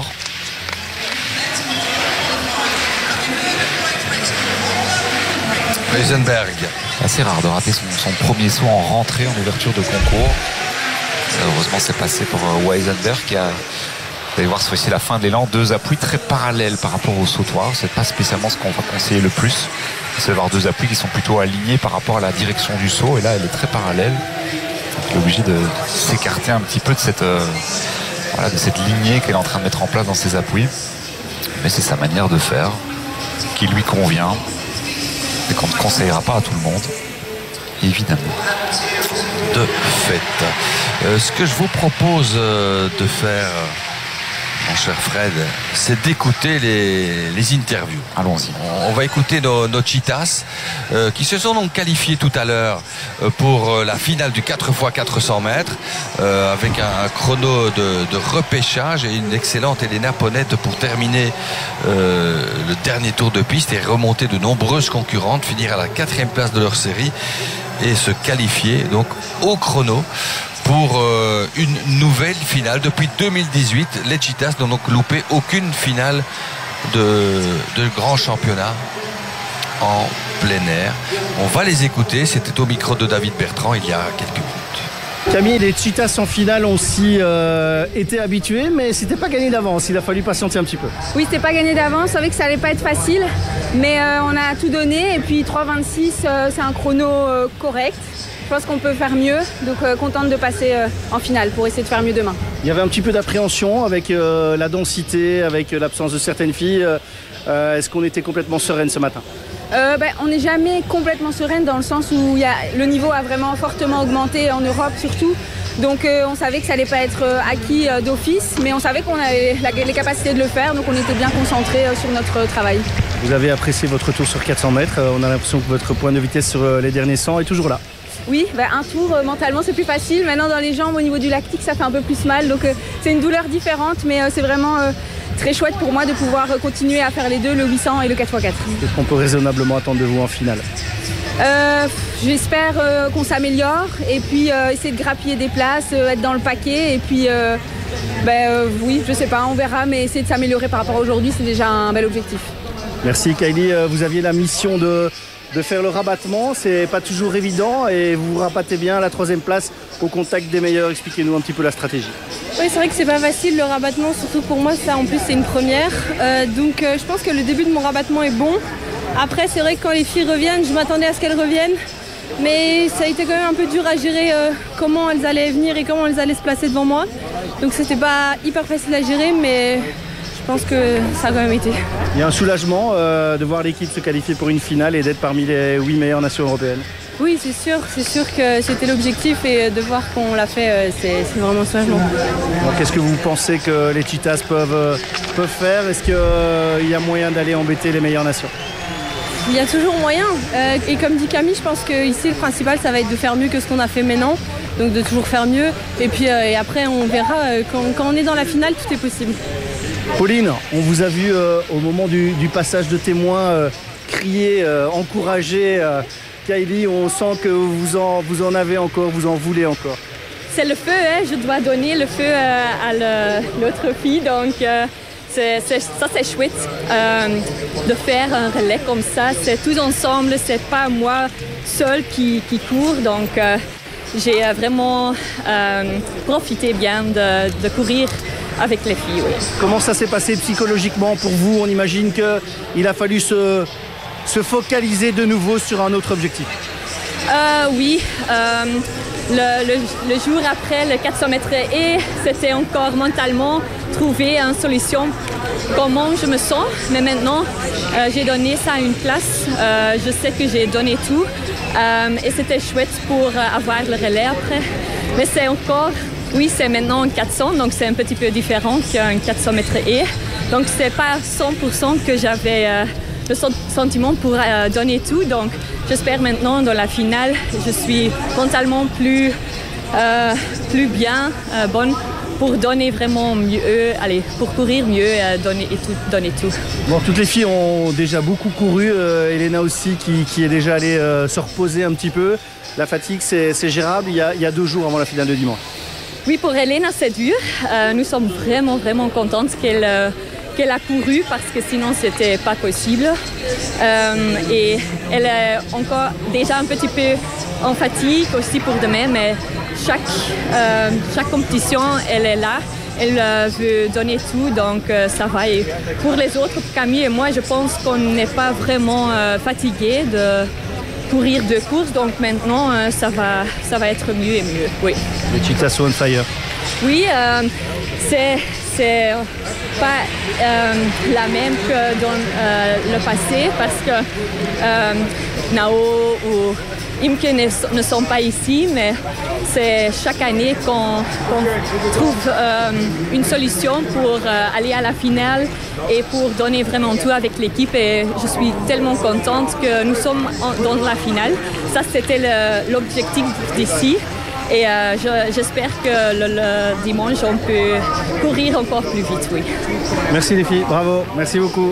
Weisenberg. Assez rare de rater son, son premier saut en rentrée en ouverture de concours. Heureusement c'est passé pour Weisenberg qui a, vous allez voir cette fois-ci la fin de l'élan, deux appuis très parallèles par rapport au sautoir. C'est pas spécialement ce qu'on va conseiller le plus, c'est d'avoir deux appuis qui sont plutôt alignés par rapport à la direction du saut, et là elle est très parallèle. Donc, il est obligé de s'écarter un petit peu de cette, euh, voilà, de cette lignée qu'elle est en train de mettre en place dans ses appuis, mais c'est sa manière de faire qui lui convient et qu'on ne conseillera pas à tout le monde, évidemment. De fait. Euh, ce que je vous propose euh, de faire mon cher Fred, c'est d'écouter les, les interviews. Allons-y. On, on va écouter nos, nos Cheetahs euh, qui se sont donc qualifiés tout à l'heure euh, pour euh, la finale du quatre fois quatre cents mètres euh, avec un, un chrono de, de repêchage et une excellente Elena Ponette pour terminer euh, le dernier tour de piste et remonter de nombreuses concurrentes, finir à la quatrième place de leur série et se qualifier donc au chrono pour euh, une nouvelle finale. Depuis deux mille dix-huit, les Cheetahs n'ont donc loupé aucune finale de, de grand championnat en plein air. On va les écouter, c'était au micro de David Bertrand il y a quelques minutes. Camille, les Cheetahs en finale ont aussi euh, été habitués, mais c'était pas gagné d'avance, il a fallu patienter un petit peu. Oui, c'était pas gagné d'avance, on savait que ça allait pas être facile, mais euh, on a tout donné, et puis trois vingt-six, euh, c'est un chrono euh, correct. Je pense qu'on peut faire mieux, donc euh, contente de passer euh, en finale pour essayer de faire mieux demain. Il y avait un petit peu d'appréhension avec euh, la densité, avec euh, l'absence de certaines filles. Euh, est-ce qu'on était complètement sereine ce matin? euh, ben, On n'est jamais complètement sereine dans le sens où y a, le niveau a vraiment fortement augmenté en Europe surtout. Donc euh, on savait que ça n'allait pas être euh, acquis euh, d'office, mais on savait qu'on avait la, les capacités de le faire, donc on était bien concentrés euh, sur notre travail. Vous avez apprécié votre tour sur quatre cents mètres, euh, on a l'impression que votre point de vitesse sur euh, les derniers cent est toujours là. Oui, ben un tour euh, mentalement c'est plus facile. Maintenant dans les jambes au niveau du lactique ça fait un peu plus mal. Donc euh, c'est une douleur différente mais euh, c'est vraiment euh, très chouette pour moi de pouvoir euh, continuer à faire les deux, le huit cents et le quatre fois quatre. Qu'est-ce qu'on peut raisonnablement attendre de vous en finale? euh, J'espère euh, qu'on s'améliore et puis euh, essayer de grappiller des places, euh, être dans le paquet et puis euh, ben, euh, oui je sais pas, on verra mais essayer de s'améliorer par rapport à aujourd'hui c'est déjà un bel objectif. Merci Kylie, vous aviez la mission de... de faire le rabattement, c'est pas toujours évident et vous vous rabattez bien à la troisième place au contact des meilleurs. Expliquez-nous un petit peu la stratégie. Oui, c'est vrai que c'est pas facile le rabattement, surtout pour moi, ça en plus c'est une première. Euh, donc euh, je pense que le début de mon rabattement est bon. Après, c'est vrai que quand les filles reviennent, je m'attendais à ce qu'elles reviennent, mais ça a été quand même un peu dur à gérer euh, comment elles allaient venir et comment elles allaient se placer devant moi. Donc c'était pas hyper facile à gérer, mais je pense que ça a quand même été. Il y a un soulagement euh, de voir l'équipe se qualifier pour une finale et d'être parmi les huit meilleures nations européennes. Oui, c'est sûr, c'est sûr que c'était l'objectif et de voir qu'on l'a fait, c'est, c'est vraiment un soulagement. Qu'est-ce que vous pensez que les Cheetahs peuvent, euh, peuvent faire? Est-ce qu'il euh, y a moyen d'aller embêter les meilleures nations? Il y a toujours moyen. Euh, et comme dit Camille, je pense qu'ici le principal, ça va être de faire mieux que ce qu'on a fait maintenant. Donc de toujours faire mieux. Et puis euh, et après, on verra. Euh, quand, quand on est dans la finale, tout est possible. Pauline, on vous a vu euh, au moment du, du passage de témoin euh, crier, euh, encourager euh, Kylie. On sent que vous en, vous en avez encore, vous en voulez encore. C'est le feu, hein, je dois donner le feu euh, à le, l'autre fille. Donc euh, c'est, c'est, ça c'est chouette euh, de faire un relais comme ça. C'est tous ensemble, c'est pas moi seule qui, qui court. Donc euh, j'ai vraiment euh, profité bien de, de courir avec les filles. Oui. Comment ça s'est passé psychologiquement pour vous? On imagine qu'il a fallu se, se focaliser de nouveau sur un autre objectif. Euh, oui, euh, le, le, le jour après le quatre cents mètres et c'était encore mentalement trouver une solution. Comment je me sens, mais maintenant euh, j'ai donné ça à une place. Euh, je sais que j'ai donné tout euh, et c'était chouette pour avoir le relais après. Mais c'est encore... Oui, c'est maintenant un quatre cents, donc c'est un petit peu différent qu'un quatre cents mètres et. Donc c'est pas cent pour cent que j'avais euh, le sentiment pour euh, donner tout. Donc j'espère maintenant dans la finale, je suis mentalement plus, euh, plus bien, euh, bonne pour donner vraiment mieux, allez, pour courir mieux, euh, donner, et tout, donner tout. Bon, toutes les filles ont déjà beaucoup couru, euh, Elena aussi qui, qui est déjà allée euh, se reposer un petit peu. La fatigue, c'est, c'est gérable, il y, a, il y a deux jours avant la finale de dimanche. Oui, pour Elena, c'est dur. Euh, nous sommes vraiment, vraiment contentes qu'elle, euh, qu'elle a couru parce que sinon, c'était pas possible. Euh, et elle est encore déjà un petit peu en fatigue aussi pour demain, mais chaque, euh, chaque compétition, elle est là. Elle euh, veut donner tout, donc euh, ça va. Et pour les autres, Camille et moi, je pense qu'on n'est pas vraiment euh, fatigués de courir deux courses, donc maintenant euh, ça va, ça va être mieux et mieux. Oui. Les Cheetahs sont on fire. Oui, euh, c'est, c'est pas euh, la même que dans euh, le passé parce que euh, Nao ou Imke ne, ne sont pas ici, mais c'est chaque année qu'on, qu'on trouve euh, une solution pour euh, aller à la finale et pour donner vraiment tout avec l'équipe. Et je suis tellement contente que nous sommes en, dans la finale. Ça, c'était le, l'objectif d'ici. Et euh, je, j'espère que le, le dimanche, on peut courir encore plus vite, oui. Merci les filles, bravo, merci beaucoup.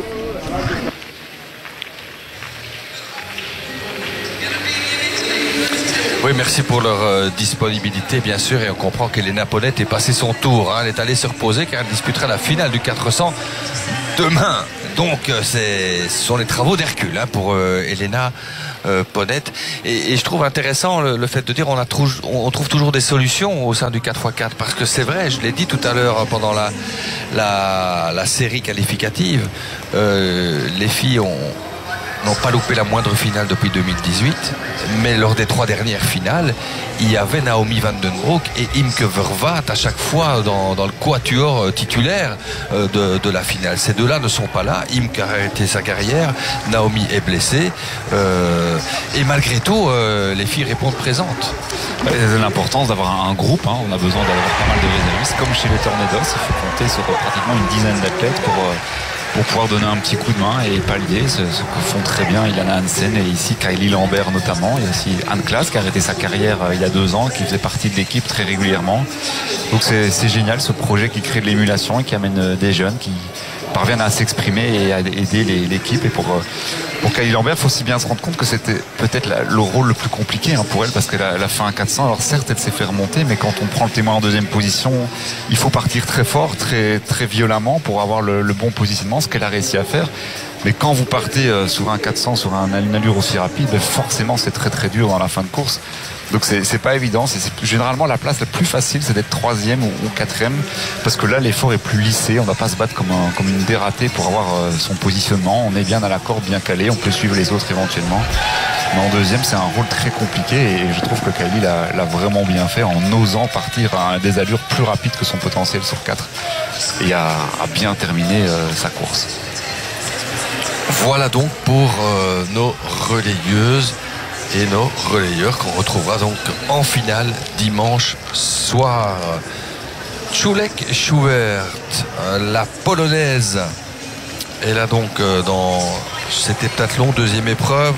Oui, merci pour leur euh, disponibilité, bien sûr, et on comprend qu'Elena Ponette est passé son tour. Hein. Elle est allée se reposer car elle disputera la finale du quatre cents demain. Donc, euh, c'est, ce sont les travaux d'Hercule hein, pour euh, Elena euh, Ponette. Et, et je trouve intéressant le, le fait de dire on, a trou- on trouve toujours des solutions au sein du quatre fois quatre. Parce que c'est vrai, je l'ai dit tout à l'heure pendant la, la, la série qualificative, euh, les filles ont... n'ont pas loupé la moindre finale depuis deux mille dix-huit, mais lors des trois dernières finales, il y avait Naomi van den Broek et Imke Vervaat à chaque fois dans, dans le quatuor titulaire de, de la finale. Ces deux-là ne sont pas là. Imke a arrêté sa carrière, Naomi est blessée, euh, et malgré tout, euh, les filles répondent présentes. C'est l'importance d'avoir un groupe, hein. On a besoin d'avoir pas mal de réservistes, comme chez les Tornadoes, il faut compter sur pratiquement une dizaine d'athlètes pour... Euh, pour pouvoir donner un petit coup de main et pallier ce, ce que font très bien Ilana Hansen et ici Kylie Lambert notamment. Il y a aussi Anne Klaas qui a arrêté sa carrière euh, il y a deux ans, qui faisait partie de l'équipe très régulièrement. Donc c'est, c'est génial ce projet qui crée de l'émulation et qui amène euh, des jeunes qui parviennent à s'exprimer et à aider les, l'équipe. Et pour, euh, pour Kylie Lambert, il faut aussi bien se rendre compte que c'était peut-être la, le rôle le plus compliqué hein, pour elle parce qu'elle a, elle a fait un quatre cents. Alors certes, elle s'est fait remonter, mais quand on prend le témoin en deuxième position, il faut partir très fort, très, très violemment pour avoir le, le bon positionnement, ce qu'elle a réussi à faire. Mais quand vous partez euh, sur un quatre cents, sur un, une allure aussi rapide, ben forcément c'est très très dur dans la fin de course. Donc c'est, c'est pas évident. C'est, c'est généralement la place la plus facile, c'est d'être troisième ou, ou quatrième, parce que là l'effort est plus lissé. On va pas se battre comme, un, comme une dératée pour avoir euh, son positionnement. On est bien à la corde, bien calé. On peut suivre les autres éventuellement. Mais en deuxième, c'est un rôle très compliqué et je trouve que Kylie l'a, l'a vraiment bien fait en osant partir à des allures plus rapides que son potentiel sur quatre et à, à bien terminer euh, sa course. Voilà donc pour euh, nos relayeuses et nos relayeurs qu'on retrouvera donc en finale dimanche soir. Czulek Schubert, la polonaise, elle a donc euh, dans cet heptathlon, deuxième épreuve,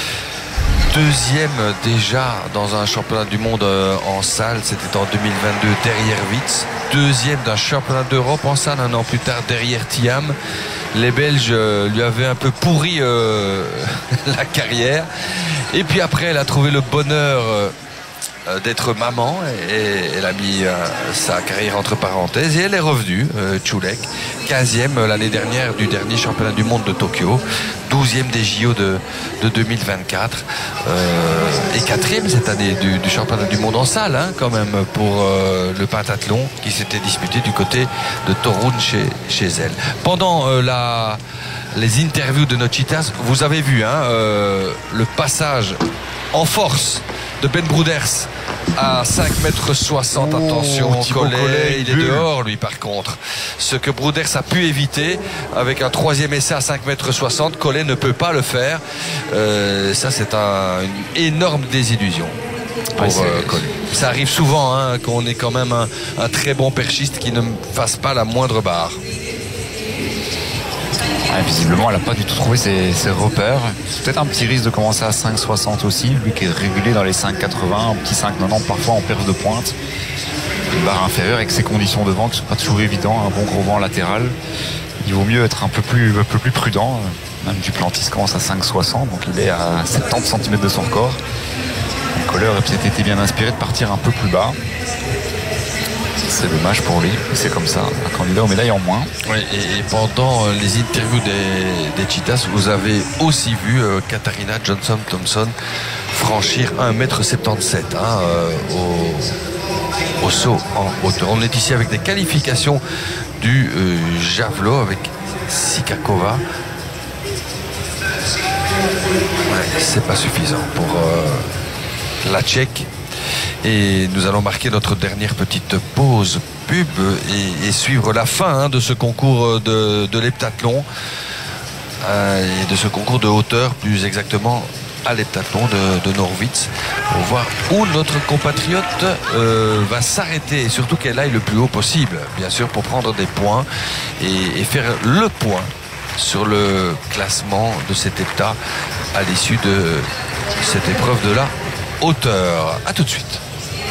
deuxième déjà dans un championnat du monde euh, en salle, c'était en deux mille vingt-deux derrière Witz, deuxième d'un championnat d'Europe en salle un an plus tard derrière Thiam. Les Belges euh, lui avaient un peu pourri euh, la carrière. Et puis après, elle a trouvé le bonheur euh, d'être maman et elle a mis euh, sa carrière entre parenthèses et elle est revenue, euh, Czulek, quinzième l'année dernière du dernier championnat du monde de Tokyo, douzième des J O de, de deux mille vingt-quatre euh, et quatrième cette année du, du championnat du monde en salle hein, quand même pour euh, le pentathlon qui s'était disputé du côté de Torun chez, chez elle. Pendant euh, la, les interviews de Notchitas, vous avez vu hein, euh, le passage en force de Ben Broeders à cinq mètres soixante. Oh, attention, Collet, Collet, il est bulle. Dehors lui par contre. Ce que Broeders a pu éviter avec un troisième essai à cinq mètres soixante, Collet ne peut pas le faire. Euh, ça c'est un, une énorme désillusion pour ouais, euh, Collet. Ça arrive souvent hein, qu'on ait quand même un, un très bon perchiste qui ne fasse pas la moindre barre. Ah, visiblement, elle n'a pas du tout trouvé ses, ses repères. C'est peut-être un petit risque de commencer à cinq soixante aussi. Lui qui est régulé dans les cinq quatre-vingts, un petit cinq quatre-vingt-dix, parfois en perf de pointe. Une barre inférieure avec ses conditions de vente, c'est pas toujours évident. Un bon gros vent latéral. Il vaut mieux être un peu plus, un peu plus prudent. Même Duplantis commence à cinq soixante, donc il est à soixante-dix centimètres de son record. Le colleur a peut-être été bien inspiré de partir un peu plus bas. C'est dommage pour lui, c'est comme ça, un candidat aux médailles en moins. Oui, et, et pendant euh, les interviews des, des Cheetahs, vous avez aussi vu euh, Katharina Johnson-Thompson franchir un mètre soixante-dix-sept hein, euh, au, au saut en hauteur. On est ici avec des qualifications du euh, javelot avec Sikakova. Ouais, c'est pas suffisant pour euh, la Tchèque. Et nous allons marquer notre dernière petite pause pub et, et suivre la fin hein, de ce concours de, de l'heptathlon euh, et de ce concours de hauteur plus exactement à l'étalon de, de Norwitz pour voir où notre compatriote euh, va s'arrêter et surtout qu'elle aille le plus haut possible, bien sûr, pour prendre des points et, et faire le point sur le classement de cet état à l'issue de cette épreuve de la hauteur. A tout de suite.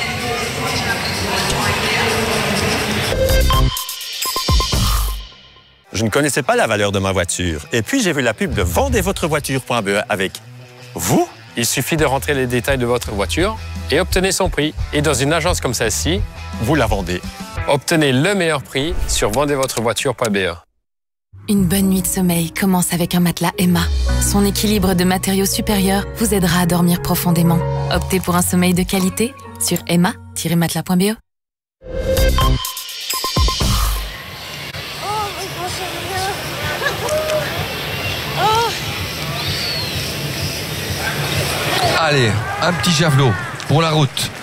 Je ne connaissais pas la valeur de ma voiture. Et puis, j'ai vu la pub de vendez votre voiture point b e avec vous. Il suffit de rentrer les détails de votre voiture et obtenez son prix. Et dans une agence comme celle-ci, vous la vendez. Obtenez le meilleur prix sur vendez votre voiture point b e. Une bonne nuit de sommeil commence avec un matelas Emma. Son équilibre de matériaux supérieurs vous aidera à dormir profondément. Optez pour un sommeil de qualité sur emma tiret matelas point b e. Allez, un petit javelot pour la route.